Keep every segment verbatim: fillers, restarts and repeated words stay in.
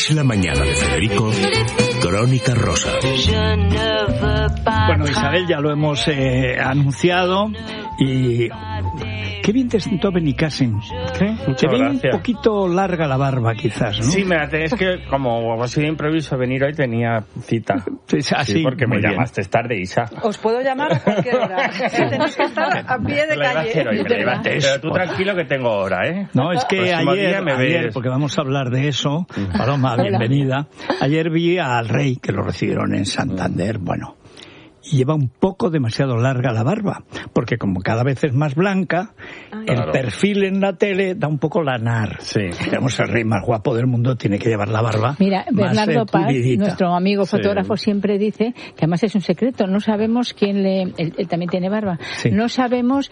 Es la mañana de Federico, Crónica Rosa. Bueno, Isabel, ya lo hemos eh, anunciado y... Qué bien te sentó Benicàssim. ¿Qué? Te vi un poquito larga la barba, quizás, ¿no? Sí, mira, es que como ha sido improviso venir hoy, tenía cita. Sí, así, sí, porque me bien. llamaste tarde, Isa. Os puedo llamar a cualquier hora. Tenéis que estar a pie de calle. Hoy, me levantes, pero tú tranquilo que tengo hora, ¿eh? No, es que ayer, me ayer porque vamos a hablar de eso, Paloma, bienvenida. Ayer vi al rey, que lo recibieron en Santander, bueno... y lleva un poco demasiado larga la barba, porque como cada vez es más blanca, ah, el claro. perfil en la tele da un poco lanar. Sí. Digamos, el rey más guapo del mundo tiene que llevar la barba. Mira, Bernardo eh, Paz, nuestro amigo fotógrafo, sí. siempre dice que además es un secreto, no sabemos quién le... Él, él también tiene barba. Sí. No sabemos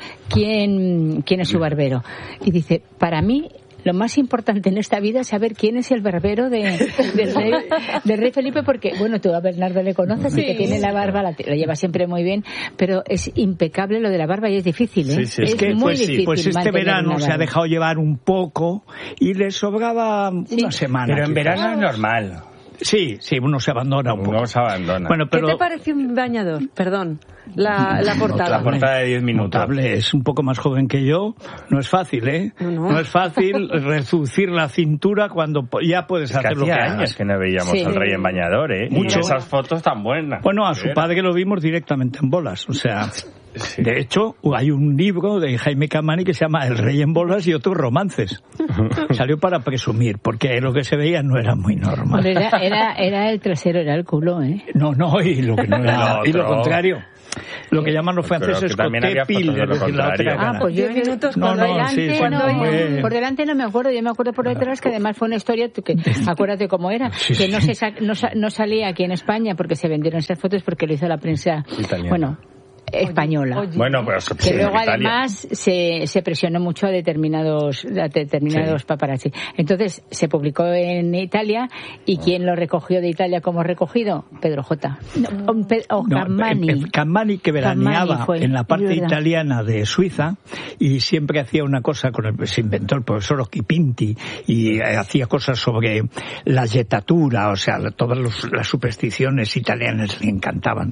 quién, quién es su barbero. Y dice, para mí... lo más importante en esta vida es saber quién es el barbero de, del, rey, del rey Felipe, porque, bueno, tú a Bernardo le conoces, sí, y que tiene la barba, la, la lleva siempre muy bien, pero es impecable lo de la barba y es difícil, ¿eh? Sí, sí, es, es que, muy pues, difícil. Sí, pues este verano se ha dejado llevar un poco y le sobraba sí. una semana. Pero en quizás. verano es normal. Sí, sí, uno se abandona un poco. Uno se abandona. Bueno, pero... ¿Qué te pareció un bañador? Perdón, la, la portada. La portada de diez minutos. Notable, es un poco más joven que yo. No es fácil, ¿eh? No, no. no es fácil reducir la cintura cuando ya puedes es hacer que lo que hace hagas. años que no veíamos sí. al rey en bañador, ¿eh? Mucho. Y esas fotos tan buenas. Bueno, a su padre lo vimos directamente en bolas, o sea... Sí. De hecho, hay un libro de Jaime Camani que se llama El rey en bolas y otros romances. Salió para presumir, porque lo que se veía no era muy normal. Era, era, era el trasero, era el culo, ¿eh? No, no, y lo que no era, y lo contrario. Lo que llaman los franceses coté pile, es decir, la otra Ah, pues yo minutos no, por no, delante, sí, no, muy... por delante no me acuerdo, yo me acuerdo por detrás que además fue una historia que acuérdate cómo era, sí, que no se no, no salía aquí en España porque se vendieron esas fotos porque lo hizo la prensa italiana. Bueno, española. Oye, oye. Bueno, pero que sí, luego además se, se presionó mucho a determinados a determinados sí. paparazzi. Entonces se publicó en Italia y ¿quién lo recogió de Italia como recogido? Pedro J. No, o Camani. No, Camani que veraneaba en la parte italiana de Suiza y siempre hacía una cosa con el se inventó el profesor Occhipinti y hacía cosas sobre la yettatura, o sea, todas los, las supersticiones italianas le encantaban.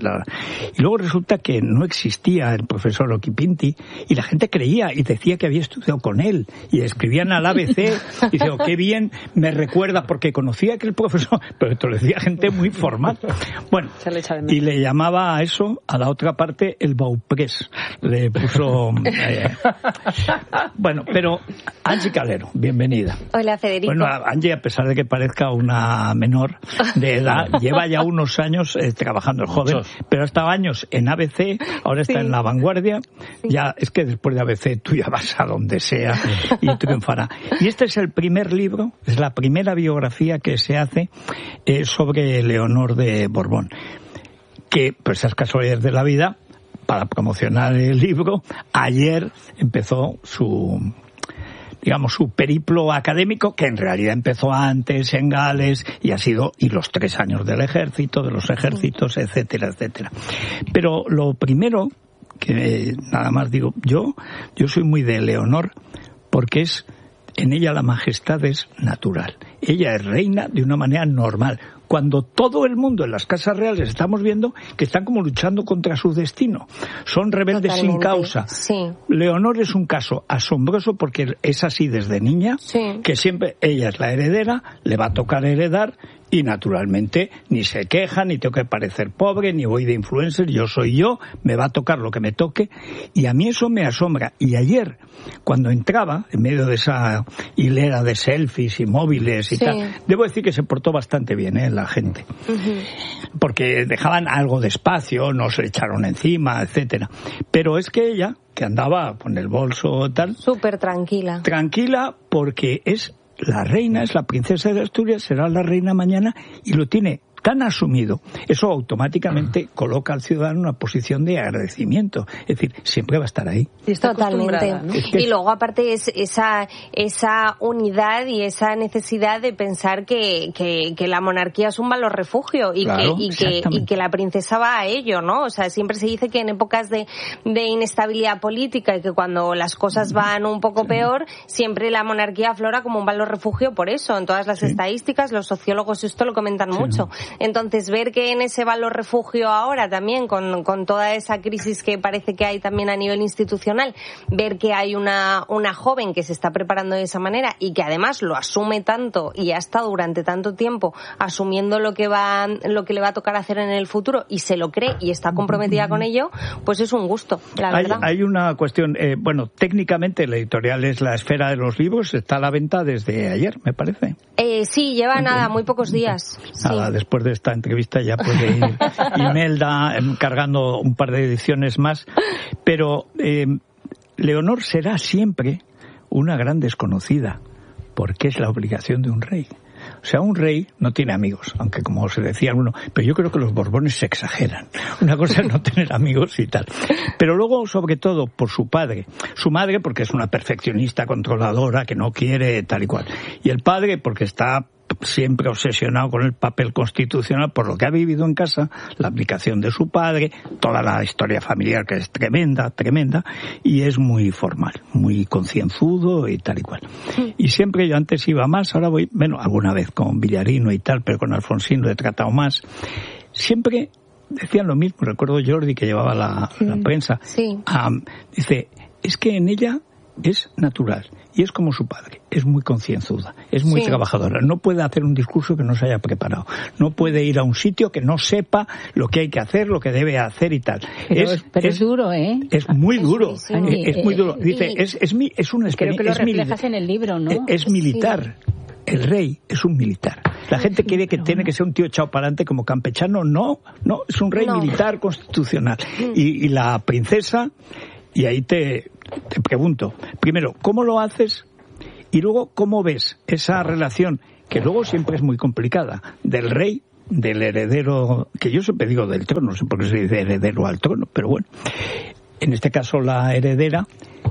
Y luego resulta que no existía el profesor Occhipinti y la gente creía y decía que había estudiado con él y escribían al A B C y decía, oh, qué bien me recuerda porque conocía que el profesor, pero esto lo decía gente muy formal. Bueno, le y le llamaba a eso, a la otra parte, el Bauprés. Le puso... Eh, bueno, pero Angie Calero, bienvenida. Hola, Federico. Bueno, Angie, a pesar de que parezca una menor de edad, lleva ya unos años eh, trabajando, el joven, Muchos. pero ha estado años en A B C, ahora está sí. en La Vanguardia, sí. ya es que después de A B C tú ya vas a donde sea y triunfará. Y este es el primer libro, es la primera biografía que se hace eh, sobre Leonor de Borbón, que pues esas casualidades de la vida, para promocionar el libro, ayer empezó su... digamos, su periplo académico, que en realidad empezó antes en Gales y ha sido, y los tres años del ejército, de los ejércitos, etcétera, etcétera. Pero lo primero, que nada más digo, yo, yo soy muy de Leonor, porque es, en ella la majestad es natural. Ella es reina de una manera normal. Cuando todo el mundo en las casas reales estamos viendo que están como luchando contra su destino. Son rebeldes Totalmente. sin causa. Sí. Leonor es un caso asombroso porque es así desde niña, sí. que siempre ella es la heredera, le va a tocar heredar y naturalmente ni se queja, ni tengo que parecer pobre, ni voy de influencer, yo soy yo, me va a tocar lo que me toque y a mí eso me asombra. Y ayer, cuando entraba en medio de esa hilera de selfies y móviles y sí. tal, debo decir que se portó bastante bien, ¿eh? La gente. Uh-huh. Porque dejaban algo de espacio, no se echaron encima, etcétera. Pero es que ella, que andaba con el bolso tal... Súper tranquila. Tranquila porque es la reina, es la princesa de Asturias, será la reina mañana y lo tiene tan asumido, eso automáticamente coloca al ciudadano en una posición de agradecimiento. Es decir, siempre va a estar ahí. Totalmente. ¿no? Es que y luego, aparte, es esa, esa unidad y esa necesidad de pensar que, que, que la monarquía es un valor refugio y, claro, que, y, que, y que la princesa va a ello, ¿no? O sea, siempre se dice que en épocas de, de inestabilidad política y que cuando las cosas van un poco peor, siempre la monarquía aflora como un valor refugio por eso. En todas las sí. estadísticas, los sociólogos esto lo comentan sí. mucho. Entonces, ver que en ese valor refugio ahora también, con, con toda esa crisis que parece que hay también a nivel institucional, ver que hay una, una joven que se está preparando de esa manera y que además lo asume tanto y ha estado durante tanto tiempo asumiendo lo que va, lo que le va a tocar hacer en el futuro y se lo cree y está comprometida con ello, pues es un gusto, la verdad. Hay, hay una cuestión, eh, bueno, técnicamente la editorial es La Esfera de los Libros, está a la venta desde ayer, me parece. Eh, sí, lleva Entonces, nada, muy pocos días. Nada, sí. después de esta entrevista ya puede ir Imelda cargando un par de ediciones más, pero eh, Leonor será siempre una gran desconocida, porque es la obligación de un rey. O sea, un rey no tiene amigos, aunque como se decía alguno, pero yo creo que los Borbones se exageran. Una cosa es no tener amigos y tal. Pero luego, sobre todo, por su padre. Su madre, porque es una perfeccionista controladora que no quiere tal y cual. Y el padre, porque está siempre obsesionado con el papel constitucional por lo que ha vivido en casa, la aplicación de su padre, toda la historia familiar que es tremenda, tremenda, y es muy formal, muy concienzudo y tal y cual. Sí. Y siempre yo antes iba más, ahora voy, bueno, alguna vez con Villarino y tal, pero con Alfonsín lo he tratado más. Siempre decían lo mismo, recuerdo Jordi que llevaba la, sí. la prensa, sí. um, dice, es que en ella es natural. Y es como su padre, es muy concienzuda, es muy sí. trabajadora. No puede hacer un discurso que no se haya preparado. No puede ir a un sitio que no sepa lo que hay que hacer, lo que debe hacer y tal. Pero es, pero es, es duro, ¿eh? Es muy duro. Es, sí. es muy duro. Dice, y, es, es, es, es una experiencia. Creo que lo reflejas en el libro, ¿no? Es, es militar. Sí. El rey es un militar. La gente cree que tiene que ser un tío echado para adelante como campechano. No, no, es un rey no. militar constitucional. Y, y la princesa... Y ahí te, te pregunto, primero, ¿cómo lo haces? Y luego, ¿cómo ves esa relación, que luego siempre es muy complicada, del rey, del heredero, que yo siempre digo del trono, no sé por qué se dice heredero al trono, pero bueno, en este caso la heredera,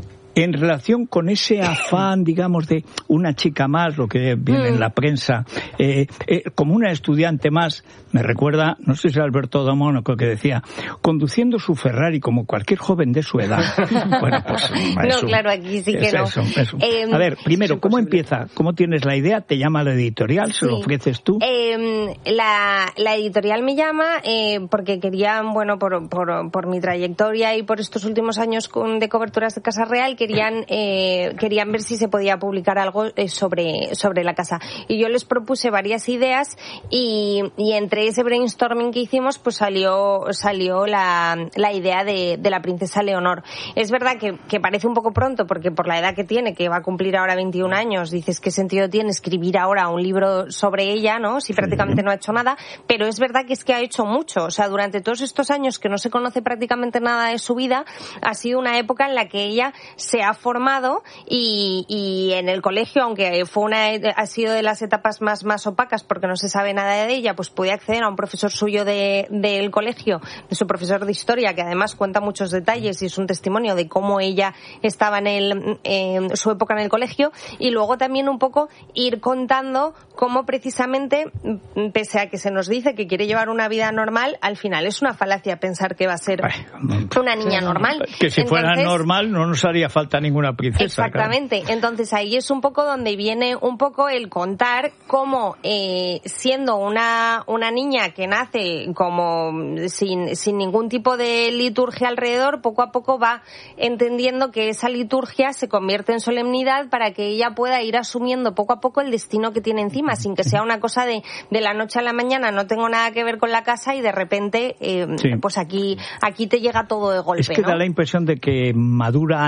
en relación con ese afán, digamos, de una chica más, lo que viene mm. en la prensa, eh, eh, como una estudiante más, me recuerda, no sé si era Alberto Domónaco que decía, conduciendo su Ferrari como cualquier joven de su edad. Bueno, pues... No, eso, claro, aquí sí que eso, no. Eso, eso. Eh, A ver, primero, ¿cómo empieza? ¿Cómo tienes la idea? ¿Te llama la editorial? ¿Se sí. lo ofreces tú? Eh, la, la editorial me llama eh, porque querían, bueno, por, por, por mi trayectoria y por estos últimos años con, de coberturas de Casa Real, querían... Eh, querían ver si se podía publicar algo eh, sobre, sobre la casa. Y yo les propuse varias ideas y, y entre ese brainstorming que hicimos pues salió, salió la, la idea de, de la princesa Leonor. Es verdad que, que parece un poco pronto porque por la edad que tiene, que va a cumplir ahora veintiún años, dices qué sentido tiene escribir ahora un libro sobre ella, ¿no? Si prácticamente no ha hecho nada, pero es verdad que es que ha hecho mucho. O sea, durante todos estos años que no se conoce prácticamente nada de su vida, ha sido una época en la que ella se ha formado y, y en el colegio, aunque fue una ha sido de las etapas más más opacas porque no se sabe nada de ella, pues puede acceder a un profesor suyo de del colegio, de su profesor de historia, que además cuenta muchos detalles y es un testimonio de cómo ella estaba en el en su época en el colegio, y luego también un poco ir contando cómo precisamente, pese a que se nos dice que quiere llevar una vida normal, al final es una falacia pensar que va a ser una niña normal. Que si Entonces, fuera normal no nos haría falta ninguna princesa. Exactamente. Claro. Entonces ahí es un poco donde viene un poco el contar cómo eh, siendo una una niña que nace como sin sin ningún tipo de liturgia alrededor, poco a poco va entendiendo que esa liturgia se convierte en solemnidad para que ella pueda ir asumiendo poco a poco el destino que tiene encima, sin que sea una cosa de de la noche a la mañana, no tengo nada que ver con la casa y de repente eh, sí. pues aquí aquí te llega todo de golpe. Es que ¿no? da la impresión de que madura antes de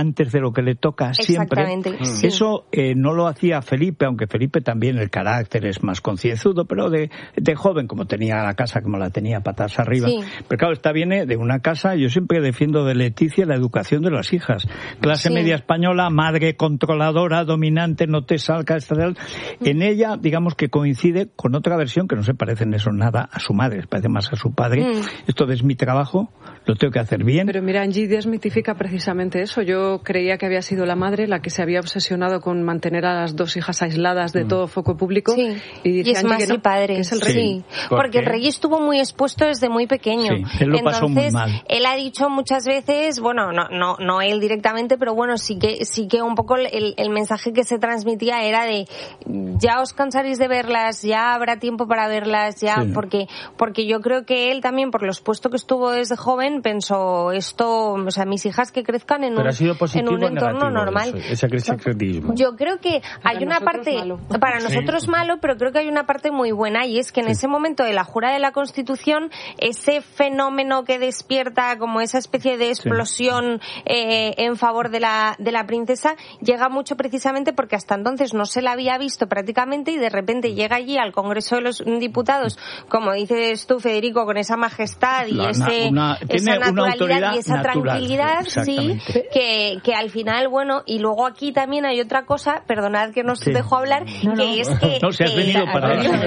lo que le toca siempre. Sí. Eso eh, no lo hacía Felipe, aunque Felipe también el carácter es más concienzudo, pero de, de joven, como tenía la casa, como la tenía patas arriba. Sí. Pero claro, esta viene de una casa, yo siempre defiendo de Leticia la educación de las hijas. Clase sí. media española, madre controladora, dominante, no te salga, esta, en ella, digamos que coincide con otra versión que no se parece en eso nada a su madre, se parece más a su padre. Mm. Esto es mi trabajo, lo tengo que hacer bien. Pero mira, Angie desmitifica precisamente eso. Yo creía que había sido la madre la que se había obsesionado con mantener a las dos hijas aisladas de mm. todo foco público. Sí. Y, dice y es Angie más que no, el padre. Que es el rey. Sí. Porque el rey estuvo muy expuesto desde muy pequeño. Sí. Él lo Entonces, pasó muy mal. Él ha dicho muchas veces, bueno, no, no, no él directamente, pero bueno, sí que, sí que un poco el, el mensaje que se transmitía era de ya os cansaréis de verlas, ya habrá tiempo para verlas, ya, sí. porque, porque yo creo que él también, por lo expuesto que estuvo desde joven, pensó esto, o sea, mis hijas que crezcan en un, en un entorno normal. Ese secretismo. Yo creo que para hay una parte, malo. para nosotros sí. malo, pero creo que hay una parte muy buena, y es que en sí. ese momento de la jura de la Constitución, ese fenómeno que despierta como esa especie de explosión sí. eh, en favor de la, de la princesa, llega mucho precisamente porque hasta entonces no se la había visto prácticamente, y de repente llega allí al Congreso de los Diputados, como dices tú, Federico, con esa majestad y la, ese, una, esa naturalidad y esa natural, tranquilidad, sí, que, que al final, bueno, y luego aquí también hay otra cosa, perdonad que no os sí. dejo hablar, no, que no. es que... No, si has venido eh, para eso.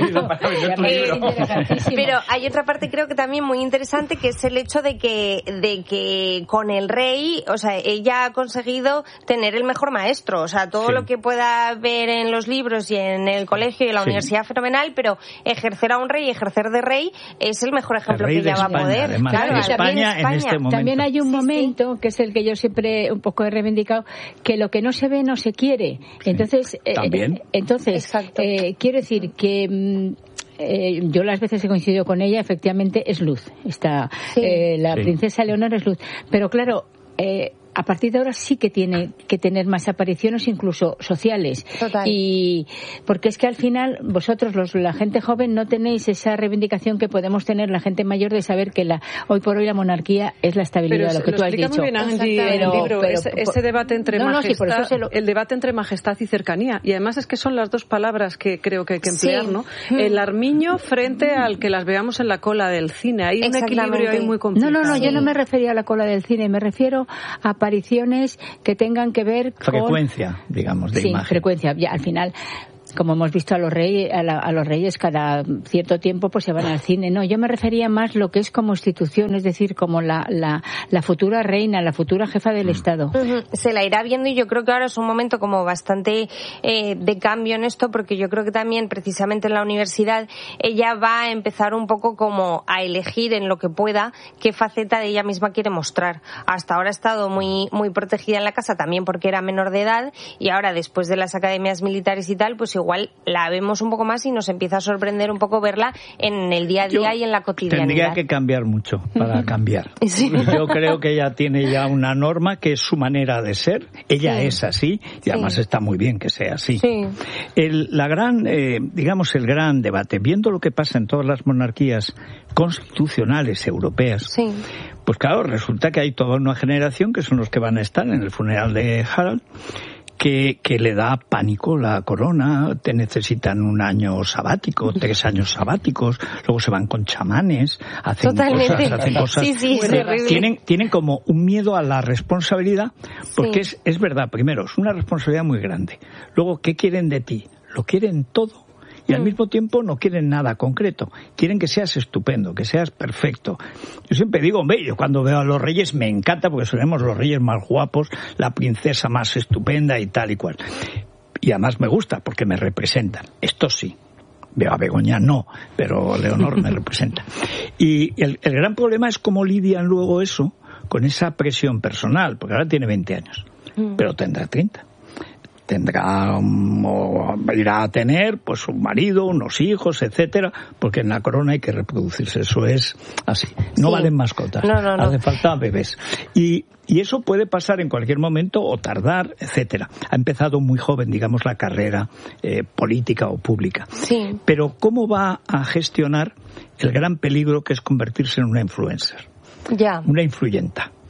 Pero hay otra parte, creo que también muy interesante, que es el hecho de que, de que con el rey, o sea, ella ha conseguido tener el mejor maestro, o sea, todo sí. lo que pueda ver en los libros y en el colegio y en la sí. universidad, fenomenal, pero ejercer a un rey y ejercer de rey es el mejor ejemplo el que ella España, va a poder. Además, claro, España, España. En este momento. También hay un sí, momento, sí. que es el que yo siempre un poco he reivindicado, que lo que no se ve no se quiere. Sí. Entonces, ¿También? Eh, entonces eh, quiero decir que... Mm, Eh, yo las veces he coincidido con ella, efectivamente es luz. Está, sí. eh, la sí. princesa Leonor es luz. Pero claro, eh, a partir de ahora sí que tiene que tener más apariciones, incluso sociales. Total. Y porque es que al final vosotros, los, la gente joven, no tenéis esa reivindicación que podemos tener la gente mayor de saber que la hoy por hoy la monarquía es la estabilidad, pero lo que lo tú has dicho. Muy bien, Angie, pero, el libro, pero, ese, por, ese debate entre no, majestad, no, sí, lo... el debate entre majestad y cercanía. Y además es que son las dos palabras que creo que hay que emplear, sí. ¿no? El armiño frente al que las veamos en la cola del cine. Hay un equilibrio ahí muy complicado. No, no, no, sí. yo no me refería a la cola del cine, me refiero a apariciones que tengan que ver con... Frecuencia, digamos, de sí, imagen. frecuencia. Ya, al final... Como hemos visto a los reyes, a, la, a los reyes cada cierto tiempo pues se van al cine. No, yo me refería más lo que es como institución, es decir, como la, la, la futura reina, la futura jefa del Estado. Uh-huh. Se la irá viendo, y yo creo que ahora es un momento como bastante eh, de cambio en esto, porque yo creo que también precisamente en la universidad ella va a empezar un poco como a elegir en lo que pueda qué faceta de ella misma quiere mostrar. Hasta ahora ha estado muy, muy protegida en la casa, también porque era menor de edad, y ahora después de las academias militares y tal, pues igual la vemos un poco más y nos empieza a sorprender un poco verla en el día a día Yo y en la cotidianidad. Tendría que cambiar mucho para cambiar. Sí. Yo creo que ella tiene ya una norma que es su manera de ser. Ella sí. es así, y además sí. está muy bien que sea así. Sí. El, la gran, eh, digamos, el gran debate, viendo lo que pasa en todas las monarquías constitucionales europeas, sí. pues claro, resulta que hay toda una generación que son los que van a estar en el funeral de Harald, Que, que le da pánico la corona, te necesitan un año sabático, tres años sabáticos, luego se van con chamanes, hacen Totalmente. cosas, hacen cosas. Sí, sí, es horrible. Tienen, tienen como un miedo a la responsabilidad, porque sí. es, es verdad, primero, es una responsabilidad muy grande. Luego, ¿qué quieren de ti? Lo quieren todo. Y al mismo tiempo no quieren nada concreto. Quieren que seas estupendo, que seas perfecto. Yo siempre digo, hombre, yo cuando veo a los reyes me encanta porque seremos los reyes más guapos, la princesa más estupenda y tal y cual. Y además me gusta porque me representan. Esto sí. Veo a Begoña no, pero Leonor me representa. Y el, el gran problema es cómo lidian luego eso con esa presión personal, porque ahora tiene veinte años, pero tendrá treinta. Tendrá o irá a tener pues un marido, unos hijos, etcétera, porque en la corona hay que reproducirse, eso es así. No sí. valen mascotas, no, no, no. hace falta bebés. Y y eso puede pasar en cualquier momento o tardar, etcétera. Ha empezado muy joven, digamos, la carrera eh, política o pública. Sí. Pero ¿cómo va a gestionar el gran peligro que es convertirse en una influencer? Ya. Una influyenta.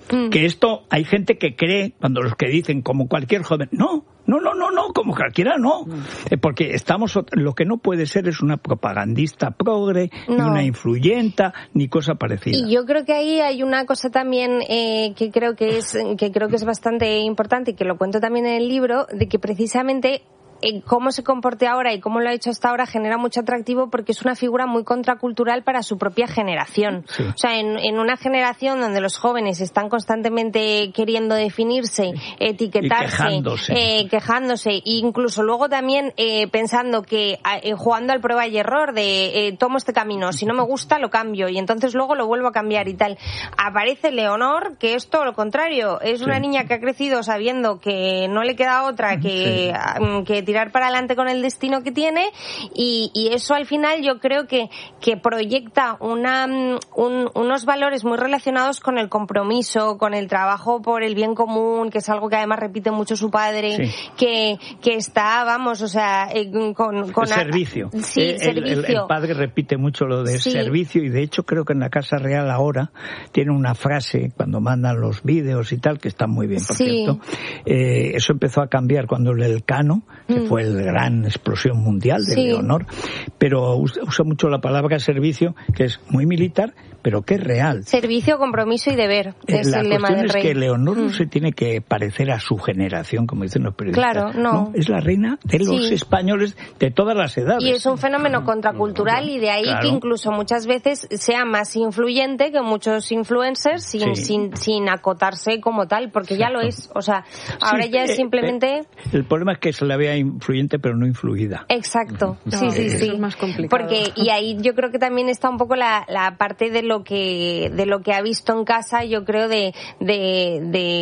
Mm. Que esto, hay gente que cree, cuando los que dicen, como cualquier joven, no, no, no, no, no, como cualquiera no. Mm. Eh, porque estamos, lo que no puede ser es una propagandista progre, no. ni una influyenta, ni cosa parecida. Y yo creo que ahí hay una cosa también eh, que creo que es, que creo que es bastante importante y que lo cuento también en el libro, de que precisamente cómo se comporte ahora y cómo lo ha hecho hasta ahora genera mucho atractivo porque es una figura muy contracultural para su propia generación. Sí. O sea, en, en una generación donde los jóvenes están constantemente queriendo definirse, sí. etiquetarse, y quejándose, eh, quejándose e incluso luego también eh, pensando que eh, jugando al prueba y error de eh, tomo este camino, si no me gusta lo cambio y entonces luego lo vuelvo a cambiar y tal. Aparece Leonor, que es todo lo contrario. Es sí. una niña que ha crecido sabiendo que no le queda otra que, sí. que tirar para adelante con el destino que tiene y, y eso al final yo creo que, que proyecta una, un, unos valores muy relacionados con el compromiso, con el trabajo por el bien común, que es algo que además repite mucho su padre, sí. que, que está, vamos, o sea, con... con el servicio. Sí, el, servicio. El, el padre repite mucho lo de sí. servicio y de hecho creo que en la Casa Real ahora tiene una frase cuando mandan los vídeos y tal, que está muy bien, por sí. cierto. Eh, eso empezó a cambiar cuando el Elcano, que mm. fue la gran explosión mundial de sí. Leonor, pero usa, usa mucho la palabra servicio, que es muy militar, pero que es real. Servicio, compromiso y deber, eh, es el lema del rey. La cuestión es que Leonor mm. no se tiene que parecer a su generación, como dicen los periodistas. Claro, no. no es la reina de los sí. españoles de todas las edades. Y es un fenómeno contracultural y de ahí claro. que incluso muchas veces sea más influyente que muchos influencers sin, sí. sin, sin acotarse como tal, porque Exacto. ya lo es. O sea, ahora sí, ya es simplemente... Eh, eh, el problema es que se la vea influyente pero no influida. Exacto. No, sí, sí, sí. Es más complicado. Porque, y ahí yo creo que también está un poco la, la parte de lo que de lo que ha visto en casa, yo creo, de, de,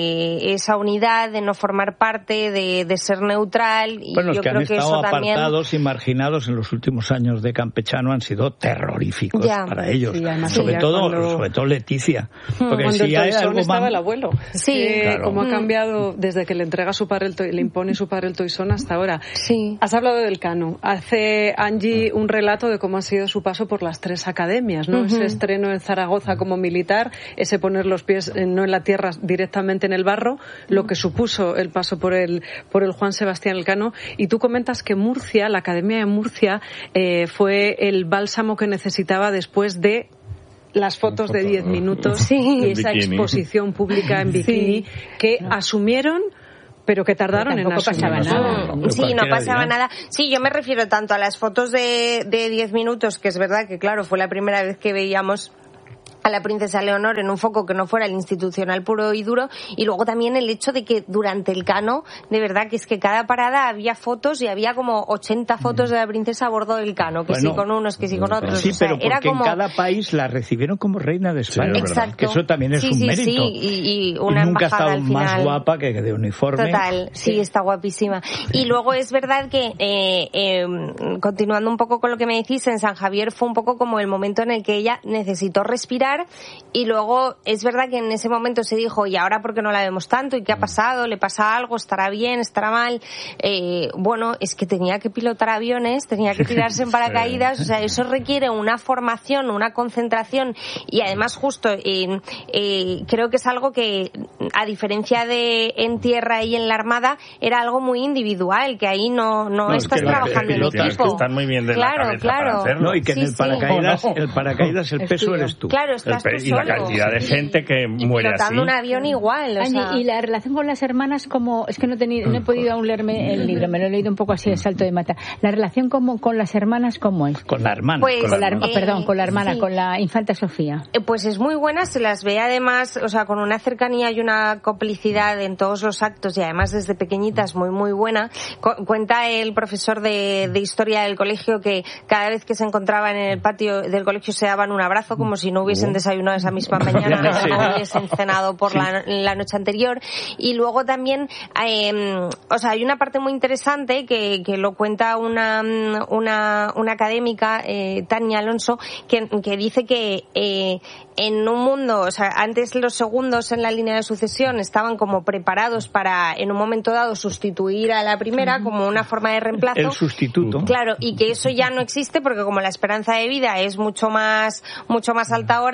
de esa unidad, de no formar parte, de, de ser neutral. Y bueno, los yo que creo han que estado eso apartados también... y marginados en los últimos años de Campechano han sido terroríficos ya. para ellos. Sí, sobre, todo, cuando... sobre todo Leticia. Porque cuando si el hay algo estaba más... el abuelo. Sí. Que claro. Cómo ha cambiado desde que le entrega a su padre el to... le impone su padre el toisón hasta ahora. Sí. Has hablado del Cano. Hace Angie un relato de cómo ha sido su paso por las tres academias, ¿no? Uh-huh. Ese estreno en Zaragoza como militar, ese poner los pies eh, no en la tierra, directamente en el barro, lo que supuso el paso por el por el Juan Sebastián Elcano. Y tú comentas que Murcia, la Academia de Murcia, eh, fue el bálsamo que necesitaba después de las fotos de diez minutos sí. y esa bikini. Exposición pública en bikini sí. que asumieron pero que tardaron pero en asumir. Pasaba nada. No, sí, no pasaba día. nada. Sí, yo me refiero tanto a las fotos de de diez minutos, que es verdad que, claro, fue la primera vez que veíamos a la princesa Leonor en un foco que no fuera el institucional puro y duro, y luego también el hecho de que durante el Cano, de verdad que es que cada parada había fotos y había como ochenta fotos de la princesa a bordo del Cano, que bueno, sí con unos, que sí con otros. Sí, o sea, pero porque era como... en cada país la recibieron como reina de España. Sí, exacto. Que eso también es sí, un sí, mérito. Sí, y, y una y nunca ha estado al final. Más guapa que de uniforme. Total, sí, está guapísima. Y luego es verdad que, eh, eh, continuando un poco con lo que me decís, en San Javier fue un poco como el momento en el que ella necesitó respirar, y luego es verdad que en ese momento se dijo, ¿y ahora por qué no la vemos tanto? ¿Y qué ha pasado? ¿Le pasa algo? ¿Estará bien? ¿Estará mal? Eh, bueno, es que tenía que pilotar aviones, tenía que tirarse en paracaídas, o sea, eso requiere una formación, una concentración, y además justo eh, eh, creo que es algo que, a diferencia de en tierra y en la Armada, era algo muy individual, que ahí no, no, no estás es que trabajando en equipo. Que están muy bien de claro, la cabeza claro. para hacerlo. No, y que sí, en el paracaídas, sí. el paracaídas el peso eres tú. Claro, estás el, tú y solo. la cantidad de gente que y muere así. un avión igual. O sea... Y la relación con las hermanas, como es que no, tenido, no he podido aún leerme el libro, me lo he leído un poco así de salto de mata. La relación como con las hermanas, ¿cómo es? Con la hermana. Pues, con la, la hermana. Eh, perdón, con la hermana, sí. con la infanta Sofía. Eh, pues es muy buena, se las ve además, o sea, con una cercanía y una complicidad en todos los actos, y además desde pequeñitas muy muy buena. Cu- cuenta el profesor de, de historia del colegio que cada vez que se encontraban en el patio del colegio se daban un abrazo, como si no hubiesen desayunado esa misma mañana, no hubiesen cenado por sí. la, la noche anterior. Y luego también, eh, o sea, hay una parte muy interesante que, que lo cuenta una una, una académica, eh, Tania Alonso, que, que dice que eh, en un mundo, o sea, antes los segundos en la línea de sucesión estaban como preparados para, en un momento dado, sustituir a la primera como una forma de reemplazo. El sustituto. Claro, y que eso ya no existe porque como la esperanza de vida es mucho más mucho más alta ahora,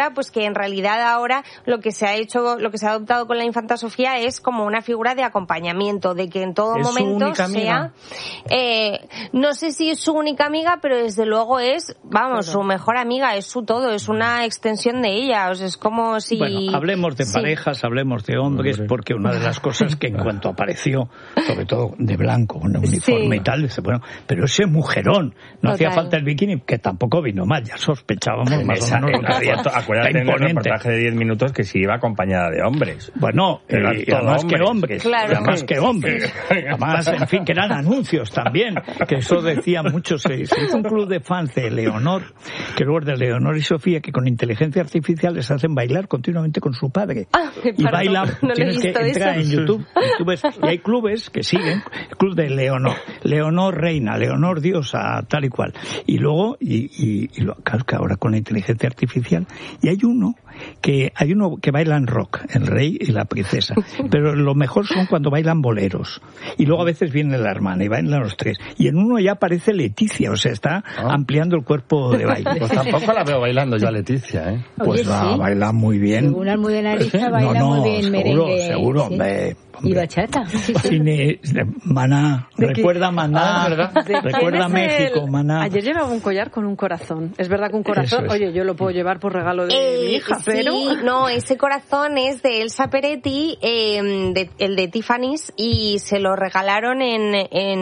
figura, pues que en realidad ahora lo que se ha hecho, lo que se ha adoptado con la infanta Sofía es como una figura de acompañamiento, de que en todo ¿Es momento su única sea, eh, no sé si es su única amiga, pero desde luego es, vamos, claro, su mejor amiga, es su todo, es una extensión de ella, o sea, es como si... Bueno, hablemos de sí. parejas, hablemos de hombres, porque una de las cosas que en cuanto apareció, sobre todo de blanco, con el uniforme sí. y tal, dice, bueno, pero ese mujerón, no Total. hacía falta el bikini, que tampoco vino mal, ya sospechábamos en más esa, o menos lo que había. Acuérdate del reportaje de diez minutos que sí iba acompañada de hombres. Bueno, eh, además hombres. que hombres, claro. además que hombres, además, en fin, que eran anuncios también, que eso decía mucho, se, se hizo un club de fans de Leonor, que luego de Leonor y Sofía, que con inteligencia artificial les hacen bailar continuamente con su padre. Ah, y bailan, no, no tienes que entrar eso. en YouTube, YouTube es, y hay clubes que siguen, el club de Leonor, Leonor reina, Leonor diosa, tal y cual. Y luego, y, y, y lo, claro, que ahora con la inteligencia artificial, y hay uno que hay uno que bailan rock, el rey y la princesa, pero lo mejor son cuando bailan boleros, y luego a veces viene la hermana y bailan los tres, y en uno ya aparece Leticia, o sea, está ah. ampliando el cuerpo de baile. Pues tampoco la veo bailando yo a Leticia, ¿eh? Pues Oye, va, sí. baila muy bien. Según Almudena baila no, no, muy bien seguro, merengue. Seguro, ¿sí? hombre. Y bachata. Sí, sí. Cine, Maná, recuerda Maná, ah, recuerda México, el... Maná. Ayer llevaba un collar con un corazón. Es verdad que un corazón, es. oye, yo lo puedo llevar por regalo de eh, mi hija, sí, pero... no, ese corazón es de Elsa Peretti, eh, de, el de Tiffany's, y se lo regalaron en,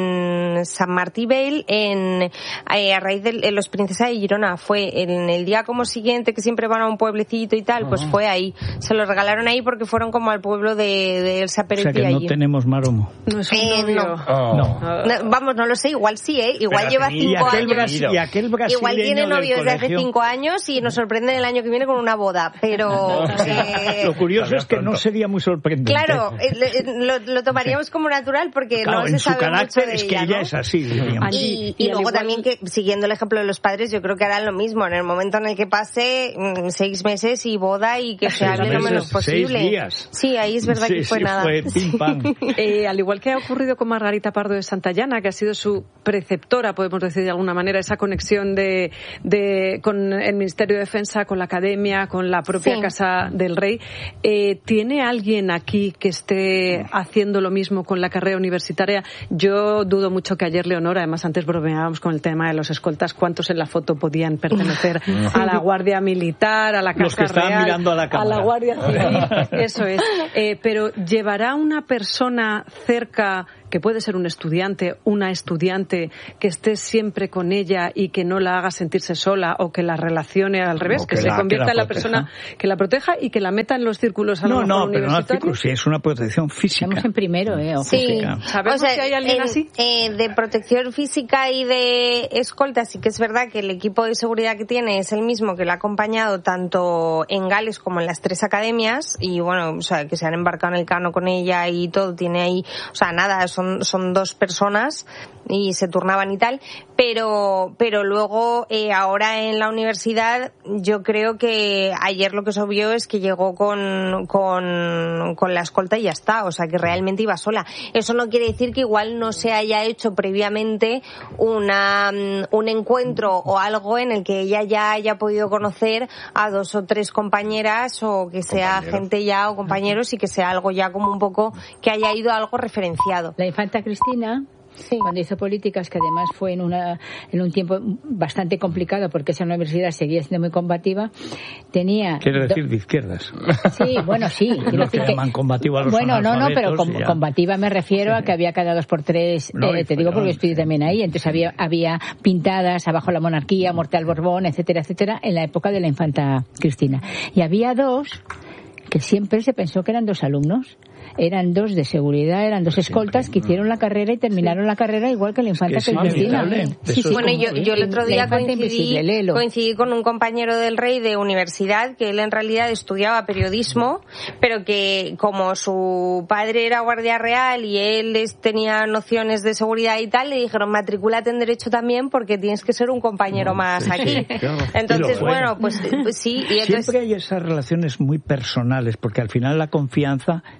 en San Martí Vale, en, eh, a raíz de Los Princesas de Girona. Fue en el día como siguiente, que siempre van a un pueblecito y tal, uh-huh. pues fue ahí. Se lo regalaron ahí porque fueron como al pueblo de, de Elsa Peretti. O sea que no allí. tenemos maromo. No es un eh, novio. No. Oh. No. No, vamos, no lo sé, igual sí, ¿eh? Igual pero lleva cinco y años. Brasi- y aquel igual tiene novios de hace cinco años y nos sorprende el año que viene con una boda, pero... eh, lo curioso es que no sería muy sorprendente. Claro, eh, lo, lo tomaríamos como natural porque claro, no se en su sabe carácter mucho de es que ella, ella ¿no? es así, diríamos. Y, y, y luego igual... también que, siguiendo el ejemplo de los padres, yo creo que harán lo mismo. En el momento en el que pase mmm, seis meses y boda y que se hable lo menos posible. Seis días. Sí, ahí es verdad sí, que fue sí, nada. Fue pim, pam. Eh, al igual que ha ocurrido con Margarita Pardo de Santayana, que ha sido su preceptora, podemos decir de alguna manera, esa conexión de, de con el Ministerio de Defensa, con la Academia, con la propia sí. Casa del Rey, eh, ¿tiene alguien aquí que esté haciendo lo mismo con la carrera universitaria? Yo dudo mucho que ayer Leonora, además antes bromeábamos con el tema de los escoltas, cuántos en la foto podían pertenecer a la Guardia Militar, a la Casa los que estaban Real, mirando a la cámara. A la Guardia Civil, eso es. Eh, pero ¿llevará una persona cerca, que puede ser un estudiante, una estudiante, que esté siempre con ella y que no la haga sentirse sola o que la relacione al revés, que, que se la, convierta que la en la proteja. Persona que la proteja y que la meta en los círculos a no, lo no, mejor pero no círculos, sí, es una protección física. Estamos en primero, ¿eh? O sí, física. ¿Sabemos o sea, si hay alguien en, así? Eh, de protección física y de escolta, sí que es verdad que el equipo de seguridad que tiene es el mismo que la ha acompañado tanto en Gales como en las tres academias y bueno, o sea, que se han embarcado en el Cano con ella y todo, tiene ahí, o sea, nada, son, son dos personas y se turnaban y tal, pero pero luego eh, ahora en la universidad yo creo que ayer lo que se vio es que llegó con, con, con la escolta y ya está, o sea que realmente iba sola. Eso no quiere decir que igual no se haya hecho previamente una un encuentro o algo en el que ella ya haya podido conocer a dos o tres compañeras o que sea compañeros. Gente ya o compañeros y que sea algo ya como un poco que haya ido algo referenciado. La infanta Cristina, sí, cuando hizo políticas, que además fue en una en un tiempo bastante complicado porque esa universidad seguía siendo muy combativa, tenía... ¿Quiere decir de izquierdas? Sí, bueno, sí. Los que llaman combativo a los Bueno, no, no, pero com- ya. combativa me refiero sí. a que había cada dos por tres, no, eh, te digo porque estudié sí. también ahí, entonces había había pintadas abajo la monarquía, muerte al Borbón, etcétera, etcétera, en la época de la infanta Cristina. Y había dos que siempre se pensó que eran dos alumnos. Eran dos de seguridad, eran dos escoltas que hicieron la carrera y terminaron sí. la carrera igual que la infanta que Cristina. Sí, sí, bueno, yo, yo el otro día coincidí, coincidí con un compañero del Rey de universidad que él en realidad estudiaba periodismo, pero que como su padre era guardia real y él tenía nociones de seguridad y tal, le dijeron matricúlate en Derecho también porque tienes que ser un compañero no, más sí, aquí. Sí, claro. Entonces, bueno, pues, pues sí. Y entonces... Siempre hay esas relaciones muy personales porque al final la confianza es personal.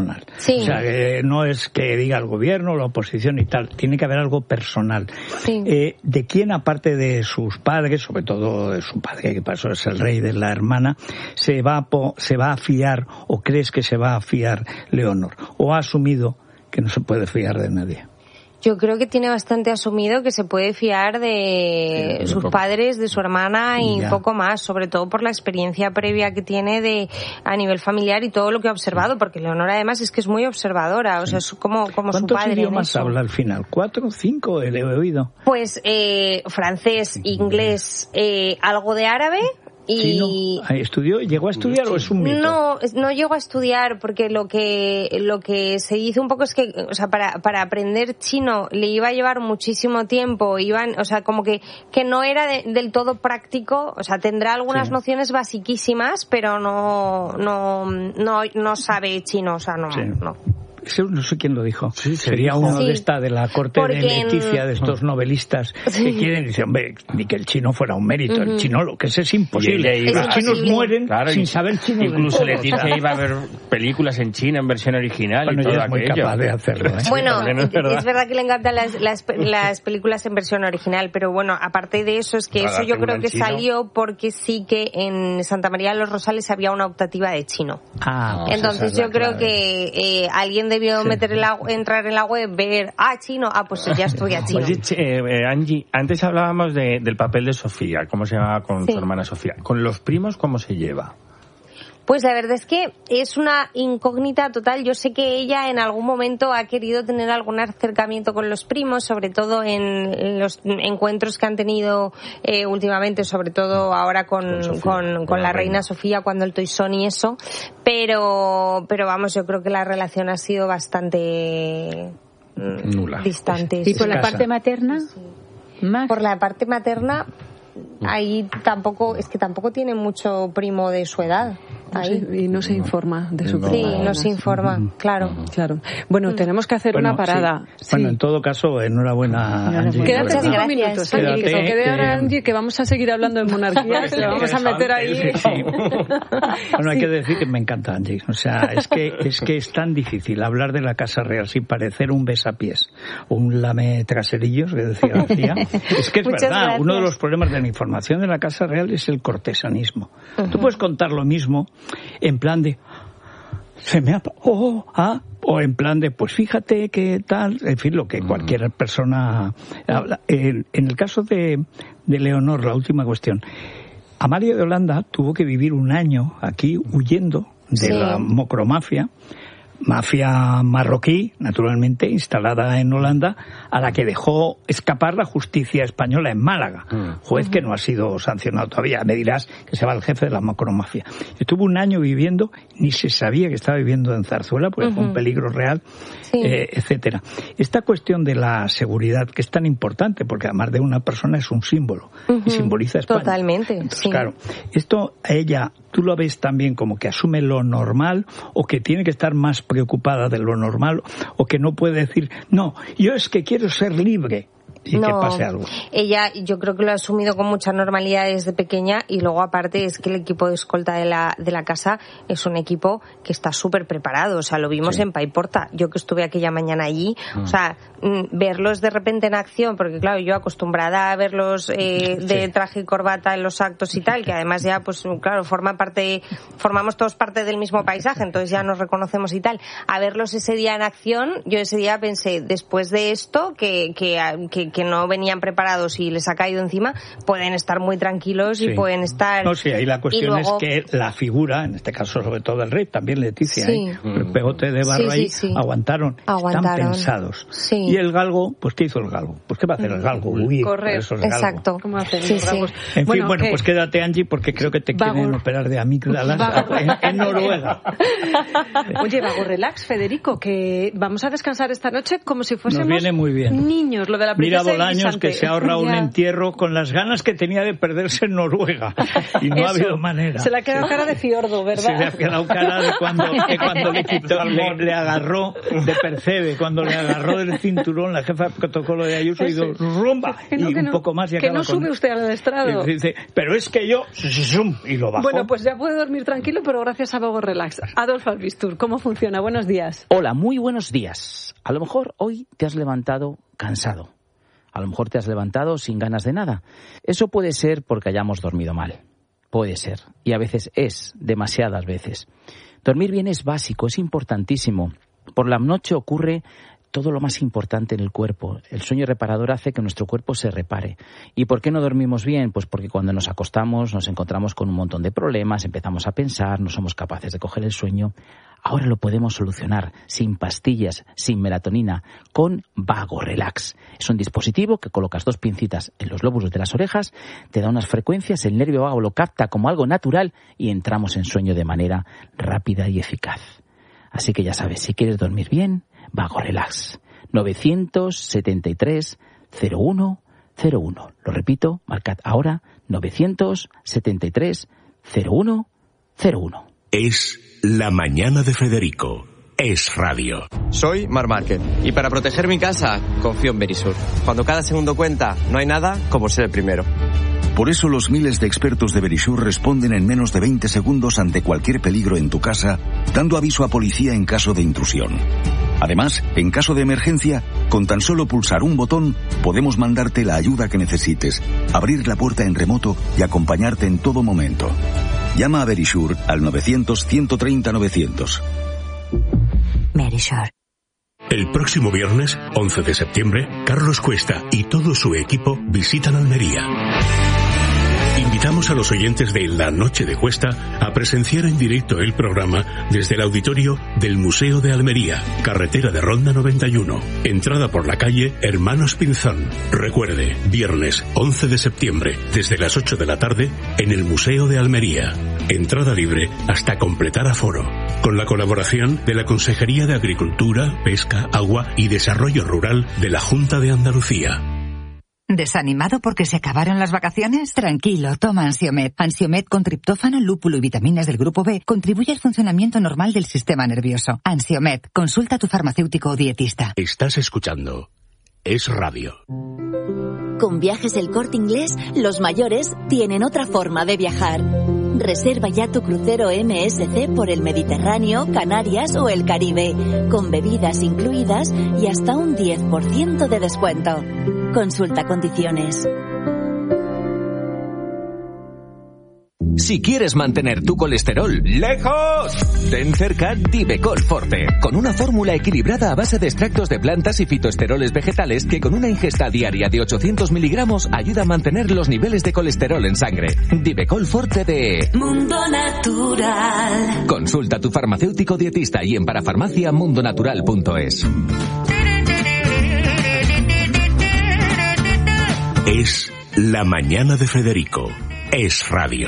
personal. Sí. O sea, que no es que diga el gobierno, la oposición y tal, tiene que haber algo personal. Sí. Eh, ¿De quién, aparte de sus padres, sobre todo de su padre, que pasó es el rey, de la hermana, se va a, po- se va a fiar, o crees que se va a fiar Leonor? ¿O ha asumido que no se puede fiar de nadie? Yo creo que tiene bastante asumido que se puede fiar de Sí, sus poco. padres, de su hermana y Ya. poco más, sobre todo por la experiencia previa que tiene de a nivel familiar y todo lo que ha observado, porque Leonor además es que es muy observadora, o sea, es como, como su ¿Cuántos padre. en idiomas eso. habla al final? ¿Cuatro? ¿Cinco? Le he oído. Pues eh, francés, inglés, eh, algo de árabe. Y ¿Chino? ¿Estudió? ¿Llegó a estudiar o es un mito? no, es- no llego a estudiar porque lo que lo que se dice un poco es que, o sea, para para aprender chino le iba a llevar muchísimo tiempo, iban, o sea, como que que no era de- del todo práctico, o sea, tendrá algunas Sí. nociones basiquísimas, pero no no no no sabe chino, o sea, no Sí. no. Eso no sé quién lo dijo. Sí, se Sería dijo. uno Sí. de esta de la corte Porque de en- Leticia, de estos novelistas Sí. que quieren, dicen, hombre, ni que el chino fuera un mérito, el Ujú. chino lo que es es imposible. Y ella iba- Los chinos imposible. mueren Claro, sin y- saber chino. del Incluso todo, Leticia o sea, iba a ver películas en China en versión original Bueno, y todo ella es muy aquello. capaz de hacerlo, ¿eh? Bueno, porque no es verdad. es verdad que le encantan las, las, las películas en versión original, pero bueno, aparte de eso, es que Para eso yo darte creo una que en chino. salió porque sí que en Santa María de los Rosales había una optativa de chino. Ah, pues Entonces esa es la yo creo clave. que eh, alguien debió Sí. meter en la, entrar en la web, ver, ah, chino, ah, pues ya estudia chino. Oye, che, eh, eh, Angie, antes hablábamos de, del papel de Sofía, cómo se llama con Sí. su hermana Sofía. ¿Con los primos cómo se lleva? Pues la verdad es que es una incógnita total. Yo sé que ella en algún momento ha querido tener algún acercamiento con los primos, sobre todo en los encuentros que han tenido eh, últimamente, sobre todo ahora con, Con Sofía, con, con con la la reina reina. Sofía cuando el Toisón y eso. Pero, pero vamos, yo creo que la relación ha sido bastante mm, Nula. distante. ¿Y por la Escasa. parte materna? Más. Por la parte materna, ahí tampoco, es que tampoco tiene mucho primo de su edad. No Ahí. se- y no se informa de su No. Sí, prima, no se además. informa, claro. Claro. Bueno, tenemos que hacer Bueno, una parada. sí. Bueno, en todo caso, enhorabuena, Angie. Quédate Muchas cinco gracias. minutos, Angie, que se Quédate, quede ahora que- Angie, que vamos a seguir hablando de monarquías, que vamos a meter ahí. Sí, sí. Bueno, hay que decir que me encanta Angie. O sea, es que es que es tan difícil hablar de la Casa Real sin parecer un besapiés o un lame traserillos, que decía García. Es que es Muchas verdad, gracias. uno de los problemas de la información de la Casa Real es el cortesanismo. Tú puedes contar lo mismo en plan de se me ha oh, ah, o en plan de pues fíjate que tal, en fin, lo que cualquier persona habla. En, en el caso de, de Leonor, la última cuestión, Amalia de Holanda tuvo que vivir un año aquí huyendo de Sí. la mocromafia, mafia marroquí, naturalmente, instalada en Holanda, a la que dejó escapar la justicia española en Málaga, juez que no ha sido sancionado todavía. Me dirás que se va el jefe de la macromafia. Estuvo un año viviendo, ni se sabía que estaba viviendo en Zarzuela, porque fue un peligro real, Sí. eh, etcétera. Esta cuestión de la seguridad, que es tan importante, porque además de una persona es un símbolo, y simboliza España. Totalmente, Entonces, sí. claro, esto a ella, ¿tú lo ves también como que asume lo normal o que tiene que estar más preocupada de lo normal o que no puede decir, no, yo es que quiero ser libre y No, que pase algo? Ella, yo creo que lo ha asumido con mucha normalidad desde pequeña y luego aparte es que el equipo de escolta de la, de la casa es un equipo que está súper preparado, o sea, lo vimos Sí. en Paiporta, yo que estuve aquella mañana allí, o sea, mm, verlos de repente en acción, porque claro, yo acostumbrada a verlos eh, de Sí. traje y corbata en los actos y tal, que además ya, pues claro, forma parte, formamos todos parte del mismo paisaje, entonces ya nos reconocemos y tal, a verlos ese día en acción, yo ese día pensé, después de esto, que, que, que que no venían preparados y les ha caído encima, pueden estar muy tranquilos y Sí. pueden estar... No, sí, ahí la cuestión y luego- es que la figura, en este caso sobre todo el rey, también Leticia, Sí. ¿eh? el pegote de barro Sí, sí, ahí, sí. aguantaron, Aguantaron. están pensados. Sí. Y el galgo, pues ¿qué hizo el galgo? Pues ¿qué va a hacer el galgo? Huir, Correr. eso es galgo. Exacto. ¿Cómo hacen Sí, los sí. galgos? En fin, bueno, ¿qué? pues quédate, Angie, porque creo que te Vago. quieren operar de amígdalas Vago. en, en Noruega. Oye, vago relax, Federico, que vamos a descansar esta noche como si fuésemos viene muy bien. niños. Lo de la Mira, pasado años que se ha ahorrado un entierro con las ganas que tenía de perderse en Noruega y no Eso. ha habido manera. Se le ha quedado sí. cara de fiordo, ¿verdad? Se le ha quedado cara de cuando, de cuando le, quitó, le, le agarró de Percebe, cuando le agarró del cinturón la jefa de protocolo de Ayuso y dijo rumba que no, y que un no, poco más y que acaba no sube con... usted al estrado. Y dice, pero es que yo y lo bajó. Bueno, pues ya puede dormir tranquilo, pero gracias a Vago Relax. Adolfo Albistur, ¿cómo funciona? Buenos días. Hola, muy buenos días. A lo mejor hoy te has levantado cansado. A lo mejor te has levantado sin ganas de nada. Eso puede ser porque hayamos dormido mal. Puede ser. Y a veces es, demasiadas veces. Dormir bien es básico, es importantísimo. Por la noche ocurre todo lo más importante en el cuerpo. El sueño reparador hace que nuestro cuerpo se repare. ¿Y por qué no dormimos bien? Pues porque cuando nos acostamos nos encontramos con un montón de problemas, empezamos a pensar, no somos capaces de coger el sueño. Ahora lo podemos solucionar sin pastillas, sin melatonina, con Vago Relax. Es un dispositivo que colocas dos pincitas en los lóbulos de las orejas, te da unas frecuencias, el nervio vago lo capta como algo natural y entramos en sueño de manera rápida y eficaz. Así que ya sabes, si quieres dormir bien, Vago Relax. novecientos setenta y tres cero uno cero uno. Lo repito, marcad ahora novecientos setenta y tres cero uno cero uno. Es La Mañana de Federico. Es radio. Soy Mar Márquez y para proteger mi casa confío en Verisur. Cuando cada segundo cuenta, no hay nada como ser el primero. Por eso los miles de expertos de Verisur responden en menos de veinte segundos ante cualquier peligro en tu casa, dando aviso a policía en caso de intrusión. Además, en caso de emergencia, con tan solo pulsar un botón, podemos mandarte la ayuda que necesites, abrir la puerta en remoto y acompañarte en todo momento. Llama a Verisur al novecientos ciento treinta novecientos. Verisur. El próximo viernes, once de septiembre, Carlos Cuesta y todo su equipo visitan Almería. Invitamos a los oyentes de La Noche de Cuesta a presenciar en directo el programa desde el auditorio del Museo de Almería, carretera de Ronda noventa y uno, entrada por la calle Hermanos Pinzón. Recuerde, viernes once de septiembre, desde las ocho de la tarde, en el Museo de Almería. Entrada libre hasta completar aforo. Con la colaboración de la Consejería de Agricultura, Pesca, Agua y Desarrollo Rural de la Junta de Andalucía. ¿Desanimado porque se acabaron las vacaciones? Tranquilo, toma Ansiomed. Ansiomed con triptófano, lúpulo y vitaminas del grupo B contribuye al funcionamiento normal del sistema nervioso. Ansiomed, consulta a tu farmacéutico o dietista. Estás escuchando Es Radio. Con Viajes El Corte Inglés, los mayores tienen otra forma de viajar. Reserva ya tu crucero M S C por el Mediterráneo, Canarias o el Caribe, con bebidas incluidas y hasta un diez por ciento de descuento. Consulta condiciones. Si quieres mantener tu colesterol lejos, ten cerca Divecol Forte, con una fórmula equilibrada a base de extractos de plantas y fitoesteroles vegetales que con una ingesta diaria de ochocientos miligramos ayuda a mantener los niveles de colesterol en sangre. Divecol Forte de Mundo Natural. Consulta a tu farmacéutico dietista y en parafarmacia mundonatural punto es. Es La Mañana de Federico. Es radio.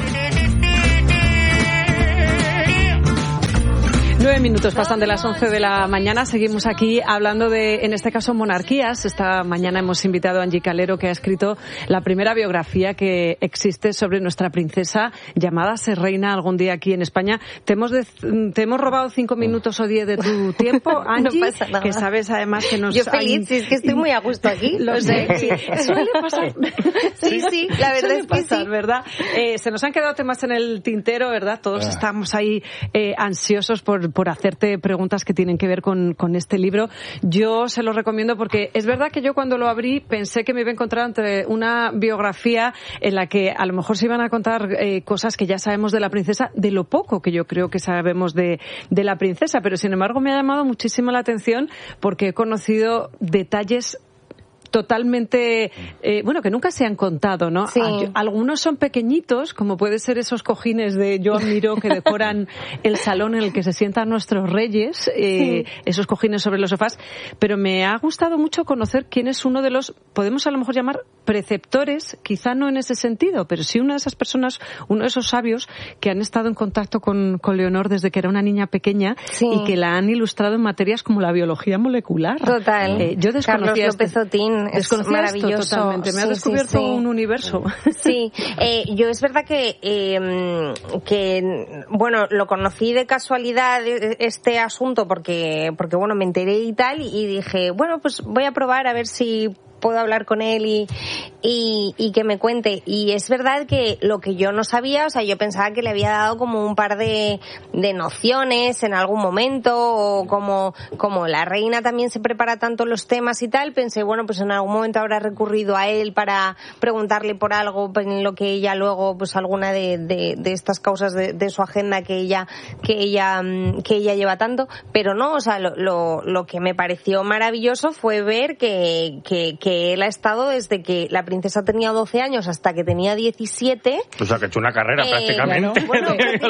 Nueve minutos pasan de las once de la mañana. Seguimos aquí hablando de, en este caso, monarquías. Esta mañana hemos invitado a Angie Calero, que ha escrito la primera biografía que existe sobre nuestra princesa, llamada Ser Reina algún día aquí en España. Te hemos, de, te hemos robado cinco minutos o diez de tu tiempo, Angie, no pasa nada. Que sabes además que nos... Yo feliz, hay... si es que estoy muy a gusto aquí. Lo sé, sí. Suele pasar. Sí, sí, la verdad Suele es que pasar, sí. ¿verdad? Eh, se nos han quedado temas en el tintero, ¿verdad? Todos ah. estamos ahí eh, ansiosos por por hacerte preguntas que tienen que ver con, con este libro. Yo se lo recomiendo porque es verdad que yo cuando lo abrí pensé que me iba a encontrar ante una biografía en la que a lo mejor se iban a contar eh, cosas que ya sabemos de la princesa, de lo poco que yo creo que sabemos de, de la princesa, pero sin embargo me ha llamado muchísimo la atención porque he conocido detalles totalmente, eh, bueno, que nunca se han contado, ¿no? Sí. Algunos son pequeñitos, como puede ser esos cojines de Joan Miró que decoran el salón en el que se sientan nuestros reyes, eh, sí. esos cojines sobre los sofás, pero me ha gustado mucho conocer quién es uno de los, podemos a lo mejor llamar preceptores, quizá no en ese sentido, pero sí una de esas personas, uno de esos sabios que han estado en contacto con, con Leonor desde que era una niña pequeña sí. y que la han ilustrado en materias como la biología molecular. Total. Eh, yo desconocía Carlos López este... Otín. es maravilloso. Totalmente. Me ha sí, descubierto sí, sí. un universo. Sí, eh, yo es verdad que, eh, que, bueno, lo conocí de casualidad este asunto porque, porque bueno, me enteré y tal, y dije, bueno, pues voy a probar a ver si puedo hablar con él y, y, y que me cuente. Y es verdad que lo que yo no sabía, o sea, yo pensaba que le había dado como un par de, de nociones en algún momento, o como, como la reina también se prepara tanto los temas y tal, pensé, bueno, pues en algún momento habrá recurrido a él para preguntarle por algo en lo que ella luego, pues alguna de, de, de estas causas de, de su agenda que ella, que ella, que ella lleva tanto, pero no, o sea, lo, lo, lo que me pareció maravilloso fue ver que, que, que él ha estado desde que la princesa tenía doce años hasta que tenía diecisiete. O sea, que ha hecho una carrera eh, prácticamente. Bueno,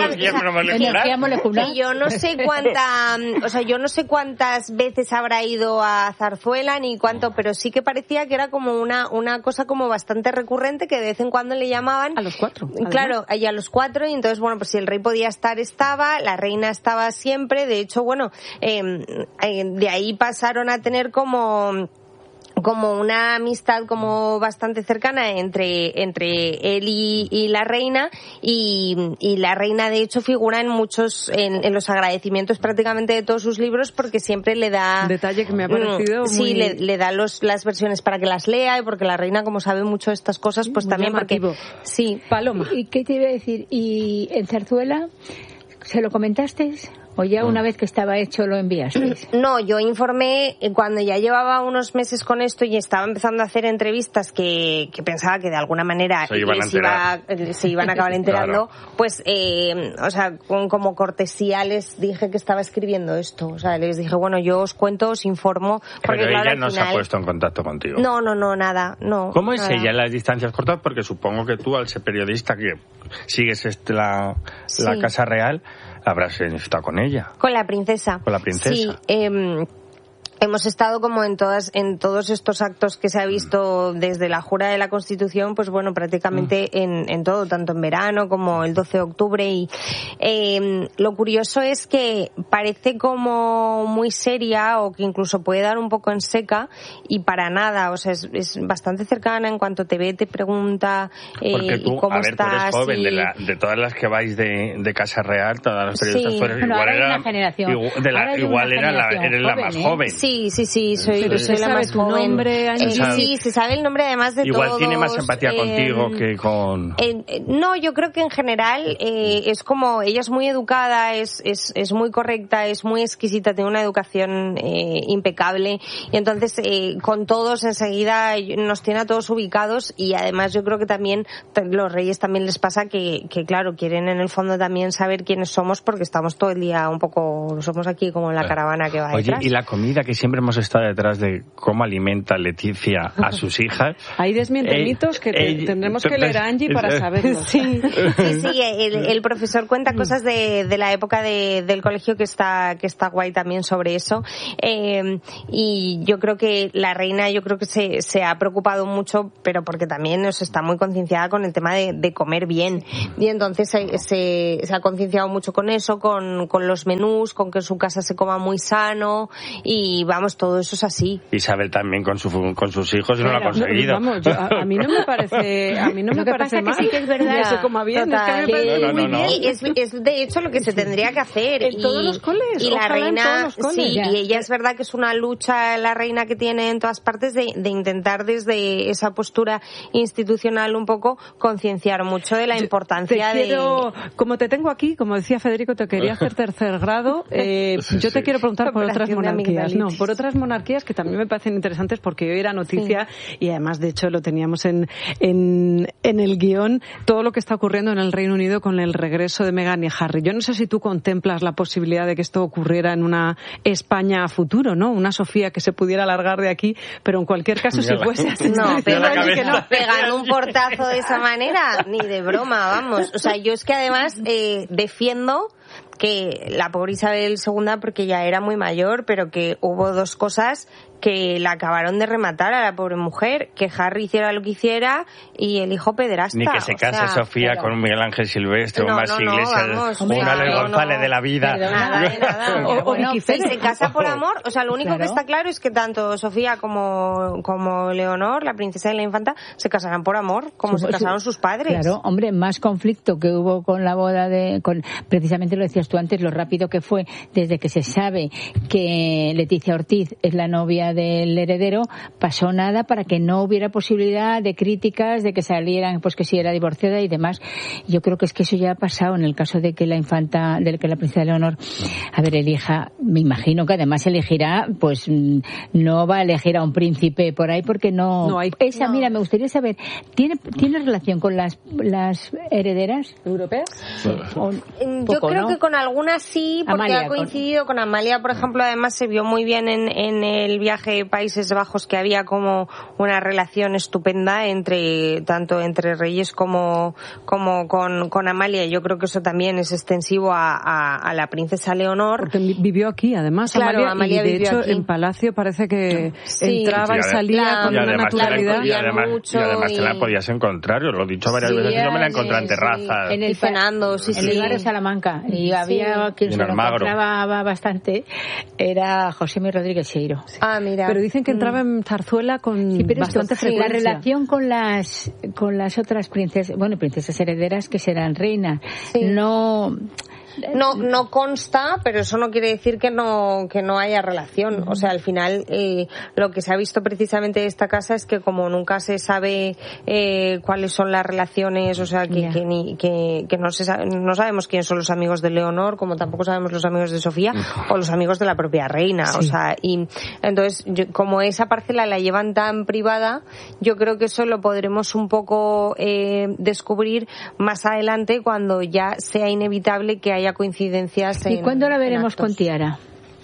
energía molecular. Y yo no sé cuánta, o sea, yo no sé cuántas veces habrá ido a Zarzuela ni cuánto, pero sí que parecía que era como una una cosa como bastante recurrente, que de vez en cuando le llamaban. A los cuatro. Claro, y a los cuatro, y entonces, bueno, pues si el rey podía estar, estaba, la reina estaba siempre. De hecho, bueno, eh, eh, de ahí pasaron a tener como como una amistad como bastante cercana entre entre él y, y la reina, y, y la reina de hecho figura en muchos en, en los agradecimientos prácticamente de todos sus libros, porque siempre le da un detalle que me ha parecido mm, sí muy... le, le da los las versiones para que las lea, y porque la reina, como sabe mucho de estas cosas, pues muy también llamativo. Porque sí. Paloma, ¿y qué te iba a decir? ¿Y en Zarzuela se lo comentasteis? ¿O ya una vez que estaba hecho lo enviasteis? No, yo informé cuando ya llevaba unos meses con esto y estaba empezando a hacer entrevistas que, que pensaba que de alguna manera se iban, les iba, se iban a acabar enterando, claro. Pues, eh, o sea, con, como cortesía les dije que estaba escribiendo esto. O sea, les dije, bueno, yo os cuento, os informo. Porque, pero claro, ella no final... se ha puesto en contacto contigo. No, no, no, nada, no. ¿Cómo es nada. ella en las distancias cortas? Porque supongo que tú, al ser periodista que sigues este, la, sí. la Casa Real, habrás estado con ella. Con la princesa. Con la princesa. Sí, eh, hemos estado como en todas en todos estos actos que se ha visto desde la jura de la Constitución, pues bueno, prácticamente mm. en, en todo, tanto en verano como el doce de octubre. Y eh, lo curioso es que parece como muy seria, o que incluso puede dar un poco en seca, y para nada, o sea, es, es bastante cercana. En cuanto te ve, te pregunta eh, tú, y cómo a ver, estás. Tú eres joven, y... de, la, de todas las que vais de, de Casa Real, todas las periodistas, sí. fueron, bueno, igual era, generación. igual, de la, igual era la, eres la más joven, joven. ¿eh? Sí, sí, sí, soy, Pero soy la más tu joven. Nombre, eh, sí, se sabe el nombre además de igual todos. Igual tiene más empatía eh, contigo que con... Eh, no, yo creo que en general eh, es como, ella es muy educada, es, es, es muy correcta, es muy exquisita, tiene una educación eh, impecable, y entonces eh, con todos enseguida nos tiene a todos ubicados. Y además yo creo que también los reyes también les pasa que, que claro, quieren en el fondo también saber quiénes somos, porque estamos todo el día un poco, somos aquí como en la caravana que va Oye, detrás. Y la comida, que siempre hemos estado detrás de cómo alimenta Leticia a sus hijas. Ahí desmienten eh, mitos que te, eh, tendremos que leer a Angie para saberlo. Sí, sí, sí, el, el profesor cuenta cosas de, de la época de, del colegio que está que está guay también sobre eso. Eh, y yo creo que la reina, yo creo que se, se ha preocupado mucho, pero porque también nos está muy concienciada con el tema de, de comer bien. Y entonces se, se, se ha concienciado mucho con eso, con, con los menús, con que en su casa se coma muy sano, y vamos, todo eso es así. Isabel también con su con sus hijos, y no lo ha conseguido. No, vamos, yo, a, a mí no me parece a mí no lo me parece mal que sí que es verdad que se coma bien. Total. Es que me parece no, no, muy no, bien. Es, es de hecho lo que se tendría que hacer. En y, todos los coles. Y la reina, en todos los coles. sí, Ya. Y ella es verdad que es una lucha, la reina, que tiene en todas partes de, de intentar desde esa postura institucional un poco concienciar mucho de la importancia te de... Quiero, como te tengo aquí, como decía Federico, te quería hacer tercer grado, eh, sí, yo te sí. quiero preguntar por otras monarquías. No, por otras monarquías que también me parecen interesantes, porque hoy era noticia, sí. Y además, de hecho, lo teníamos en, en, en el guión, todo lo que está ocurriendo en el Reino Unido con el regreso de Meghan y Harry. Yo no sé si tú contemplas la posibilidad de que esto ocurriera en una España a futuro, ¿no? Una Sofía que se pudiera largar de aquí, pero en cualquier caso, si fuese así... No, pero que no, pegan un portazo de esa manera, ni de broma, vamos. O sea, yo es que además eh, defiendo que la pobre Isabel segunda, porque ya era muy mayor, pero que hubo dos cosas que la acabaron de rematar a la pobre mujer, que Harry hiciera lo que hiciera y el hijo pederasta. Ni que se case o sea, Sofía pero... con un Miguel Ángel Silvestre, no, un Maxi no, no, Iglesias, vamos, un claro, Ale González no, de la vida. Nada, de nada. o, o bueno, se, se casa por amor. O sea, lo único claro. que está claro es que tanto Sofía como, como Leonor, la princesa y la infanta, se casarán por amor, como su, se casaron su, sus padres. Claro, hombre, más conflicto que hubo con la boda de... con precisamente lo decías tú antes, lo rápido que fue desde que se sabe que Leticia Ortiz es la novia del heredero, pasó nada para que no hubiera posibilidad de críticas, de que salieran, pues que si era divorciada y demás. Yo creo que es que eso ya ha pasado en el caso de que la infanta, de que la princesa Leonor, a ver, elija, me imagino que además elegirá, pues no va a elegir a un príncipe por ahí porque no... no hay, esa, no. mira, me gustaría saber, ¿tiene, ¿tiene relación con las, las herederas europeas? Sí. O, Yo poco, creo ¿no? que con algunas sí, porque Amalia, ha coincidido con... con Amalia, por ejemplo, además se vio muy bien en, en el viaje de Países Bajos que había como una relación estupenda entre tanto entre reyes como como con, con Amalia. Yo creo que eso también es extensivo a, a, a la princesa Leonor. Porque vivió aquí, además, claro, Amalia, Amalia y de hecho aquí. En Palacio parece que sí. entraba y, y salía claro, con y una naturalidad. La, y además, y además y... te la podías encontrar, lo he dicho varias sí, veces, yo me la encontré en terrazas. Sí. En el Fernando, sí, en sí. el barrio Salamanca. Y había sí. quien se lo encontraba bastante, era José Mi Rodríguez Seiro. Sí. Ah, mira. Pero dicen que entraba en Zarzuela con sí, bastante esto, frecuencia. Sí, la relación con las con las otras princesas, bueno, princesas herederas que serán reinas, sí. no No, no consta, pero eso no quiere decir que no que no haya relación. O sea, al final eh, lo que se ha visto precisamente de esta casa es que como nunca se sabe eh, cuáles son las relaciones, o sea, que yeah. que, ni, que, que no se sabe, no sabemos quiénes son los amigos de Leonor, como tampoco sabemos los amigos de Sofía o los amigos de la propia reina. Sí. O sea, y entonces yo, como esa parcela la llevan tan privada, yo creo que eso lo podremos un poco eh, descubrir más adelante cuando ya sea inevitable que haya coincidencias. ¿Y en, cuándo la veremos con tiara?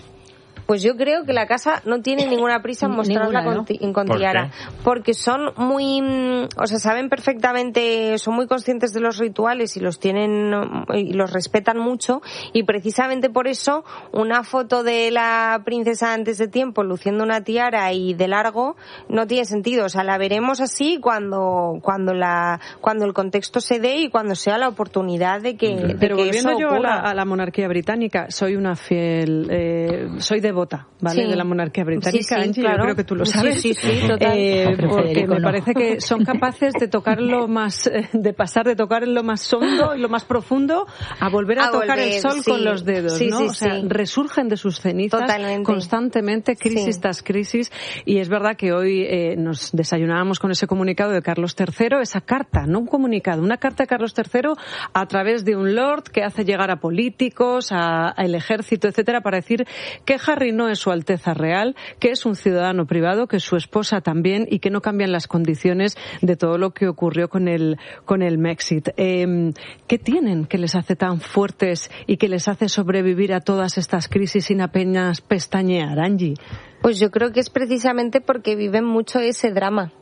Pues yo creo que la casa no tiene ninguna prisa en mostrarla ninguna, ¿no? con, con tiara. ¿Por porque son muy, o sea, saben perfectamente, son muy conscientes de los rituales y los tienen, y los respetan mucho, y precisamente por eso una foto de la princesa antes de tiempo luciendo una tiara y de largo no tiene sentido. O sea, la veremos así cuando, cuando la, cuando el contexto se dé y cuando sea la oportunidad de que, de Pero que volviendo eso yo ocurra. A la, a la monarquía británica, soy una fiel, eh, soy de Vota, ¿vale? Sí. De la monarquía británica, sí, sí, Angie, claro. yo creo que tú lo sabes. Sí, sí, sí, total. Eh, porque me no. parece que son capaces de tocar lo más, de pasar de tocar lo más hondo y lo más profundo a volver a, a tocar volver, el sol sí. con los dedos, sí, ¿no? Sí, o sea, sí. resurgen de sus cenizas Totalmente. constantemente, crisis sí. tras crisis, y es verdad que hoy eh, nos desayunábamos con ese comunicado de Carlos tercero, esa carta, no un comunicado, una carta de Carlos tercero a través de un lord que hace llegar a políticos, al ejército, etcétera, para decir que Harry no es su Alteza Real, que es un ciudadano privado, que su esposa también, y que no cambian las condiciones de todo lo que ocurrió con el con el Brexit. Eh, ¿Qué tienen que les hace tan fuertes y que les hace sobrevivir a todas estas crisis sin apenas pestañear, Angie? Pues yo creo que es precisamente porque viven mucho ese drama.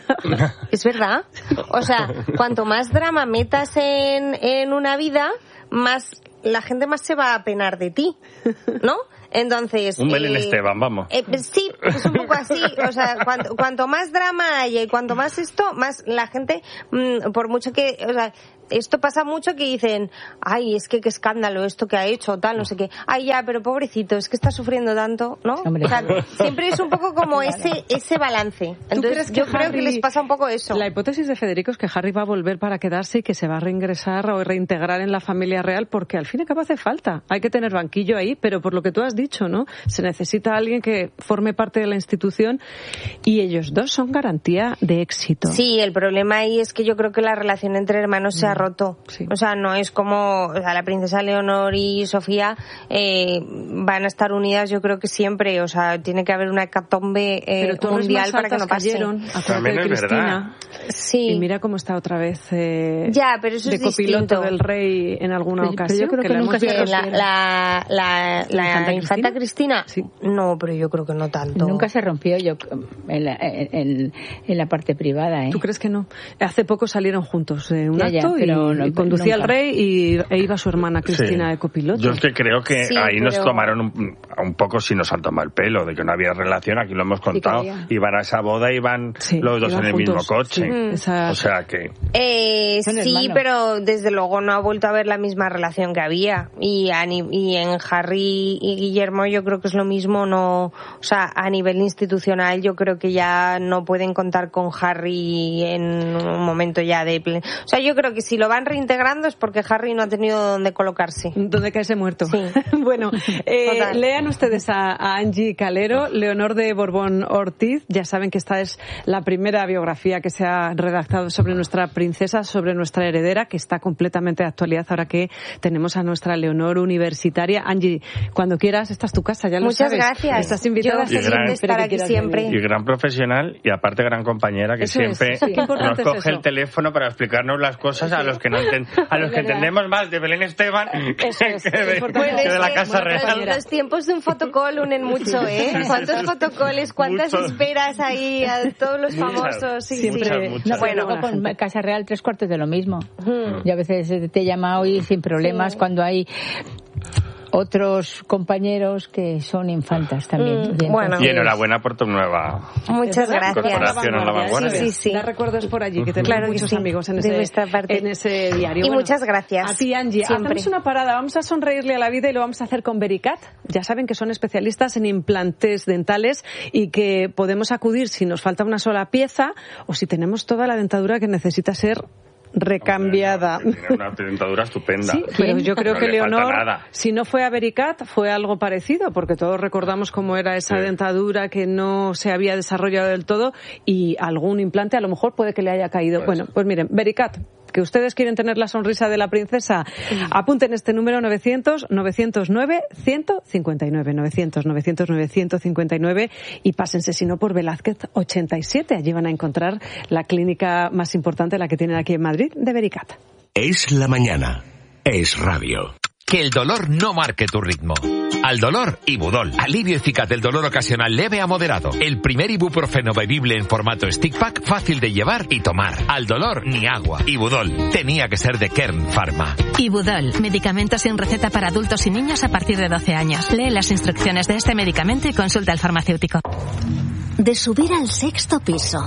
Es verdad. O sea, cuanto más drama metas en, en una vida, más la gente más se va a penar de ti, ¿no? Entonces... Un Belén eh, Esteban, vamos. Eh, sí, es un poco así. O sea, cuanto, cuanto más drama haya y cuanto más esto, más la gente, mmm, por mucho que... O sea, esto pasa mucho que dicen, ay, es que qué escándalo esto que ha hecho, tal, no sé qué. Ay, ya, pero pobrecito, es que está sufriendo tanto, ¿no? Hombre. O sea, siempre es un poco como claro. ese ese balance. Entonces, yo creo Harry, que les pasa un poco eso. La hipótesis de Federico es que Harry va a volver para quedarse y que se va a reingresar o reintegrar en la familia real, porque al fin y al cabo hace falta. Hay que tener banquillo ahí, pero por lo que tú has dicho, ¿no? Se necesita alguien que forme parte de la institución, y ellos dos son garantía de éxito. Sí, el problema ahí es que yo creo que la relación entre hermanos mm. se ha roto. Sí. O sea, no es como, o sea, la princesa Leonor y Sofía eh, van a estar unidas, yo creo que siempre. O sea, tiene que haber una hecatombe eh, mundial para que no pase. Cayeron, También de es Cristina. Sí. Y mira cómo está otra vez eh, ya, pero eso de es copiloto distinto. del rey en alguna pero, ocasión. Pero yo creo que, que nunca se la, la, la, la, la infanta Cristina, Cristina sí. no, pero yo creo que no tanto. Nunca se rompió yo en la, en, en la parte privada, ¿eh? ¿Tú crees que no? Hace poco salieron juntos de un ya, acto ya, pero y, no, y conducía nunca. al rey y e iba su hermana Cristina sí. de copiloto. Yo es que creo que sí, ahí pero... nos tomaron un, un poco sí nos han tomado el pelo, de que no había relación, aquí lo hemos contado, sí, iban a esa boda y iban sí, los dos en el juntos, mismo coche. Sí. O sea que... Eh, sí, pero desde luego no ha vuelto a haber la misma relación que había. Y, a, y en Harry y Guillermo yo creo que es lo mismo, no, o sea, a nivel institucional yo creo que ya no pueden contar con Harry en un momento ya de... O sea, yo creo que si lo van reintegrando es porque Harry no ha tenido donde colocarse. Donde caerse muerto. Sí. Bueno, eh, lean ustedes a, a Angie Calero, Leonor de Borbón Ortiz. Ya saben que esta es la primera biografía que se ha redactado sobre nuestra princesa, sobre nuestra heredera, que está completamente de actualidad ahora que tenemos a nuestra Leonor universitaria. Angie, cuando quieras, esta es tu casa, ya lo Muchas sabes. Muchas gracias. Estás invitada Yo a gran, estar aquí siempre. Y gran profesional y aparte gran compañera que eso siempre es, sí. nos coge es el teléfono para explicarnos las cosas a los que no enten, a los que entendemos más de Belén Esteban eso es, que, de, bueno, que de la que, Casa bueno, Real. Los tiempos de un fotocall unen mucho, ¿eh? ¿Cuántos fotocoles, cuántas Muchos. esperas ahí a todos los muchas, famosos? Sí, siempre. Sí. Muchas, no, bueno, luego con Casa Real tres cuartos de lo mismo. Hmm. Y a veces te llama hoy sin problemas sí. cuando hay otros compañeros que son infantas también. Mm, bueno. Y enhorabuena por tu nueva Muchas gracias. Corporación a la vanguardia. Sí, sí, sí. La recuerdos por allí, que tenemos claro muchos sí. amigos en ese, en ese diario. Y bueno, muchas gracias. A ti, Angie. Siempre. Hacemos una parada, vamos a sonreírle a la vida y lo vamos a hacer con Vericat. Ya saben que son especialistas en implantes dentales y que podemos acudir si nos falta una sola pieza o si tenemos toda la dentadura que necesita ser recambiada. Hombre, no, tiene una dentadura estupenda. Sí, pero yo creo no que Leonor, si no fue a Vericat, fue algo parecido, porque todos recordamos cómo era esa sí. dentadura que no se había desarrollado del todo y algún implante a lo mejor puede que le haya caído. Pues. Bueno, pues miren, Vericat, que ustedes quieren tener la sonrisa de la princesa, apunten este número novecientos, novecientos nueve, ciento cincuenta y nueve, novecientos, novecientos nueve, ciento cincuenta y nueve y pásense si no por Velázquez ochenta y siete. Allí van a encontrar la clínica más importante, la que tienen aquí en Madrid, de Vericat. Es la mañana. Es radio. Que el dolor no marque tu ritmo. Al dolor, Ibudol. Alivio eficaz del dolor ocasional leve a moderado. El primer ibuprofeno bebible en formato stick pack, fácil de llevar y tomar. Al dolor, ni agua. Ibudol. Tenía que ser de Kern Pharma. Ibudol. Medicamento sin receta para adultos y niños a partir de doce años. Lee las instrucciones de este medicamento y consulta al farmacéutico. De subir al sexto piso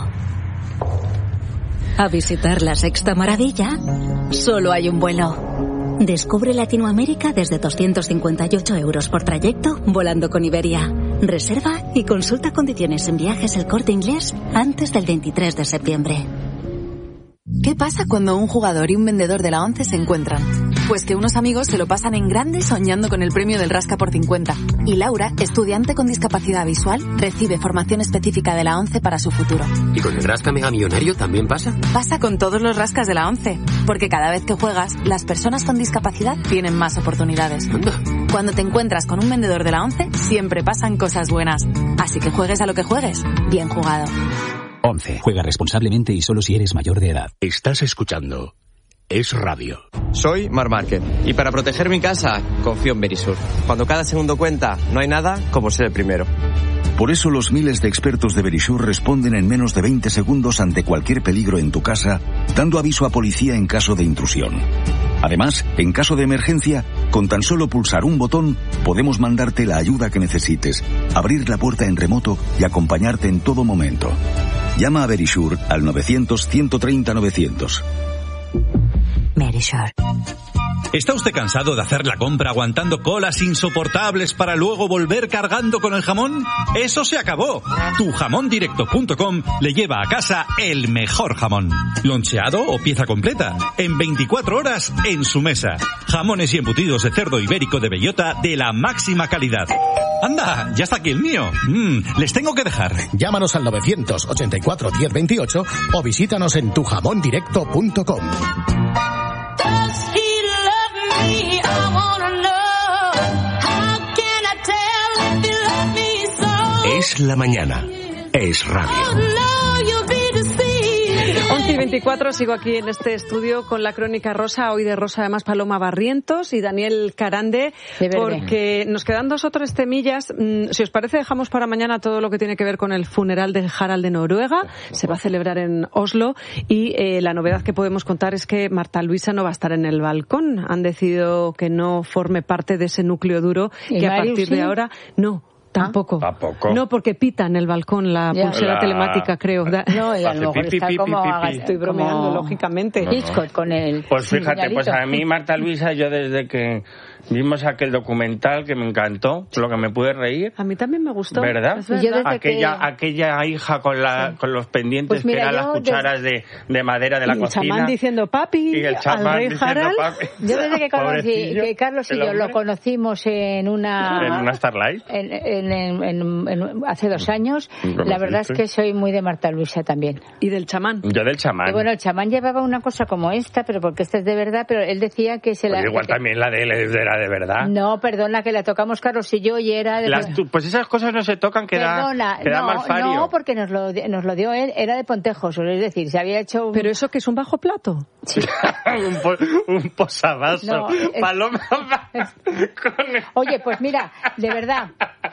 a visitar la sexta maravilla, solo hay un vuelo. Descubre Latinoamérica desde doscientos cincuenta y ocho euros por trayecto volando con Iberia. Reserva y consulta condiciones en Viajes El Corte Inglés antes del veintitrés de septiembre. ¿Qué pasa cuando un jugador y un vendedor de la ONCE se encuentran? Pues que unos amigos se lo pasan en grande soñando con el premio del Rasca por cincuenta. Y Laura, estudiante con discapacidad visual, recibe formación específica de la ONCE para su futuro. ¿Y con el Rasca Mega Millonario también pasa? Pasa con todos los rascas de la ONCE. Porque cada vez que juegas, las personas con discapacidad tienen más oportunidades. Anda. Cuando te encuentras con un vendedor de la ONCE, siempre pasan cosas buenas. Así que juegues a lo que juegues, bien jugado. once. Juega responsablemente y solo si eres mayor de edad. Estás escuchando Es Radio. Soy Mar Márquez y para proteger mi casa confío en Verisur. Cuando cada segundo cuenta, no hay nada como ser el primero. Por eso los miles de expertos de Verisur responden en menos de veinte segundos ante cualquier peligro en tu casa, dando aviso a policía en caso de intrusión. Además, en caso de emergencia, con tan solo pulsar un botón, podemos mandarte la ayuda que necesites, abrir la puerta en remoto y acompañarte en todo momento. Llama a Verisur al novecientos, ciento treinta, novecientos. Verisur. ¿Está usted cansado de hacer la compra aguantando colas insoportables para luego volver cargando con el jamón? ¡Eso se acabó! tu jamón directo punto com le lleva a casa el mejor jamón. Loncheado o pieza completa. En veinticuatro horas en su mesa. Jamones y embutidos de cerdo ibérico de bellota de la máxima calidad. ¡Anda! ¡Ya está aquí el mío! Mm, les tengo que dejar. Llámanos al novecientos ochenta y cuatro, diez veintiocho o visítanos en tu jamón directo punto com. Es la mañana. Es radio. once y veinticuatro, sigo aquí en este estudio con la Crónica Rosa, hoy de Rosa además Paloma Barrientos y Daniel Carande, porque nos quedan dos o tres temillas. Si os parece, dejamos para mañana todo lo que tiene que ver con el funeral de Harald de Noruega. Se va a celebrar en Oslo y eh, la novedad que podemos contar es que Marta Luisa no va a estar en el balcón. Han decidido que no forme parte de ese núcleo duro que a partir de ahora no. Tampoco. ¿Tampoco? No, porque pita en el balcón la ya. pulsera la... telemática, creo. No, y a lo mejor está como... Estoy bromeando, como... lógicamente. Hitchcock con el... Pues fíjate, pues a mí Marta Luisa, yo desde que vimos aquel documental que me encantó, lo que me pude reír. A mí también me gustó. ¿Verdad? Es verdad. Yo desde aquella, que... aquella hija con la sí. con los pendientes pues mira, que eran las cucharas desde... de, de madera de la y cocina. El chamán diciendo papi, y el chamán al rey Harald. Papi. Yo desde que, conocí, que Carlos y yo lo conocimos en una... En una Starlight. En, en, en, en, en, hace dos años. La verdad es que soy muy de Marta Luisa también. ¿Y del chamán? Yo del chamán. Y bueno, el chamán llevaba una cosa como esta, pero porque esta es de verdad, pero él decía que se pues la... igual que... también la de él era de verdad. No, perdona, que la tocamos Carlos y yo y era... De... Las, pues esas cosas no se tocan, que perdona, da, que da no, malfario. No, porque nos lo, nos lo dio él, era de Pontejos, es decir, se había hecho... Un... ¿Pero eso que es un bajo plato? Sí. un, po, un posavasos. No, es... Paloma... con el... Oye, pues mira, de verdad...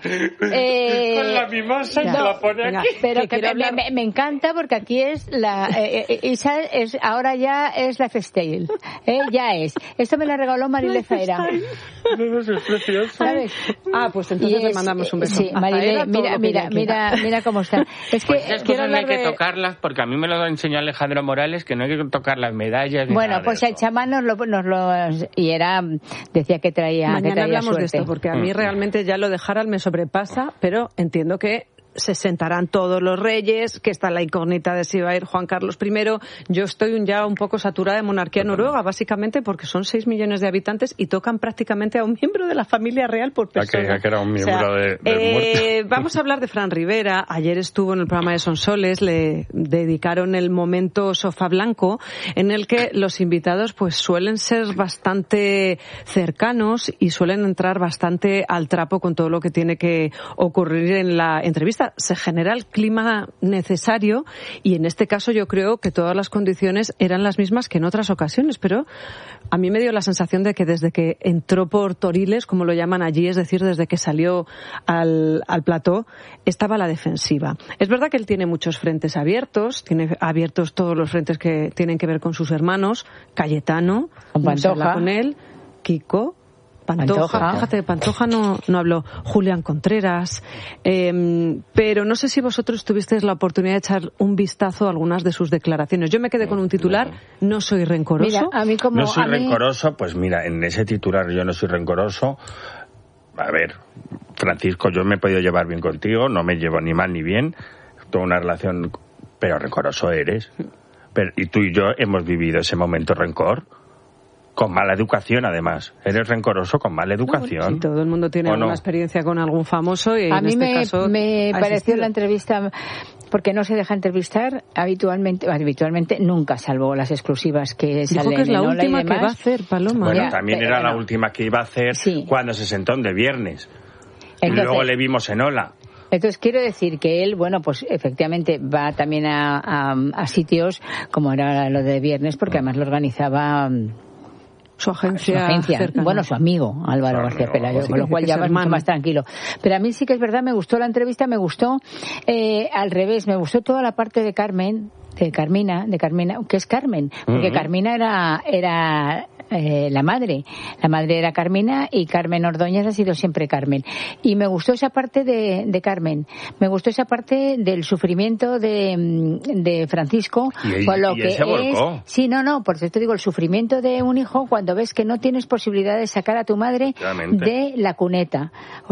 Eh... Con la mimosa no, y la pone venga, aquí. Pero que, que me, me, me encanta porque aquí es la... Eh, eh, Isa es, ahora ya es la Festel. Eh, ya es. Esto me la regaló Marilé Zaera. No, eso es precioso. ¿Sabes? Ah, pues entonces es, le mandamos un beso. Sí, Marilé, mira, mira, mira, mira cómo está. Es que pues quiero no hay que de... tocarlas porque a mí me lo enseñó Alejandro Morales, que no hay que tocar las medallas. Bueno, pues el chamán nos lo, nos lo... Y era... Decía que traía... Mañana que traía hablamos suerte. de esto porque a mí realmente ya lo de Harald me sobrepasa, pero entiendo que se sentarán todos los reyes, que está la incógnita de si va a ir Juan Carlos primero. Yo estoy ya un poco saturada de monarquía noruega, básicamente porque son seis millones de habitantes y tocan prácticamente a un miembro de la familia real por persona. Que, que era un miembro o sea, de, de eh, vamos a hablar de Fran Rivera. Ayer estuvo en el programa de Sonsoles, le dedicaron el momento Sofá Blanco, en el que los invitados pues suelen ser bastante cercanos y suelen entrar bastante al trapo con todo lo que tiene que ocurrir en la entrevista. Se genera el clima necesario y en este caso yo creo que todas las condiciones eran las mismas que en otras ocasiones, pero a mí me dio la sensación de que desde que entró por Toriles, como lo llaman allí, es decir, desde que salió al, al plató, estaba a la defensiva. Es verdad que él tiene muchos frentes abiertos, tiene abiertos todos los frentes que tienen que ver con sus hermanos, Cayetano, con se habla con él, Kiko, Pantoja, Pantoja, fíjate, de Pantoja no, no habló, Julián Contreras, eh, pero no sé si vosotros tuvisteis la oportunidad de echar un vistazo a algunas de sus declaraciones. Yo me quedé con un titular, no soy rencoroso. Mira, a mí como, no soy a mí... rencoroso, pues mira, en ese titular yo no soy rencoroso. A ver, Francisco, yo me he podido llevar bien contigo, no me llevo ni mal ni bien, toda una relación, pero rencoroso eres. Pero, y tú y yo hemos vivido ese momento rencor. Con mala educación, además. Eres rencoroso con mala educación. No, sí, todo el mundo tiene alguna no? experiencia con algún famoso y a en mí este me, caso me pareció la entrevista, porque no se deja entrevistar habitualmente, habitualmente nunca, salvo las exclusivas que Dijo salen que es la en Ola última y demás. que va a hacer, Paloma. Bueno, ya, también pero, era bueno. la última que iba a hacer sí. cuando se sentó en De Viernes. Entonces, y luego le vimos en Ola. Entonces quiero decir que él, bueno, pues efectivamente va también a, a, a sitios como era lo de Viernes, porque además lo organizaba... Su agencia, su agencia. Cercana. Bueno, su amigo Álvaro no, García no, Pelayo, sí, con lo cual ya vas mucho más tranquilo. Pero a mí sí que es verdad, me gustó la entrevista, me gustó eh, al revés, me gustó toda la parte de Carmen, de Carmina, de Carmina, que es Carmen, porque uh-huh. Carmina era era eh, la madre, la madre era Carmina y Carmen Ordóñez ha sido siempre Carmen. Y me gustó esa parte de, de Carmen, me gustó esa parte del sufrimiento de, de Francisco, y, con lo y que él se volcó. es, sí, no, no, por cierto digo el sufrimiento de un hijo cuando ves que no tienes posibilidad de sacar a tu madre Realmente. de la cuneta.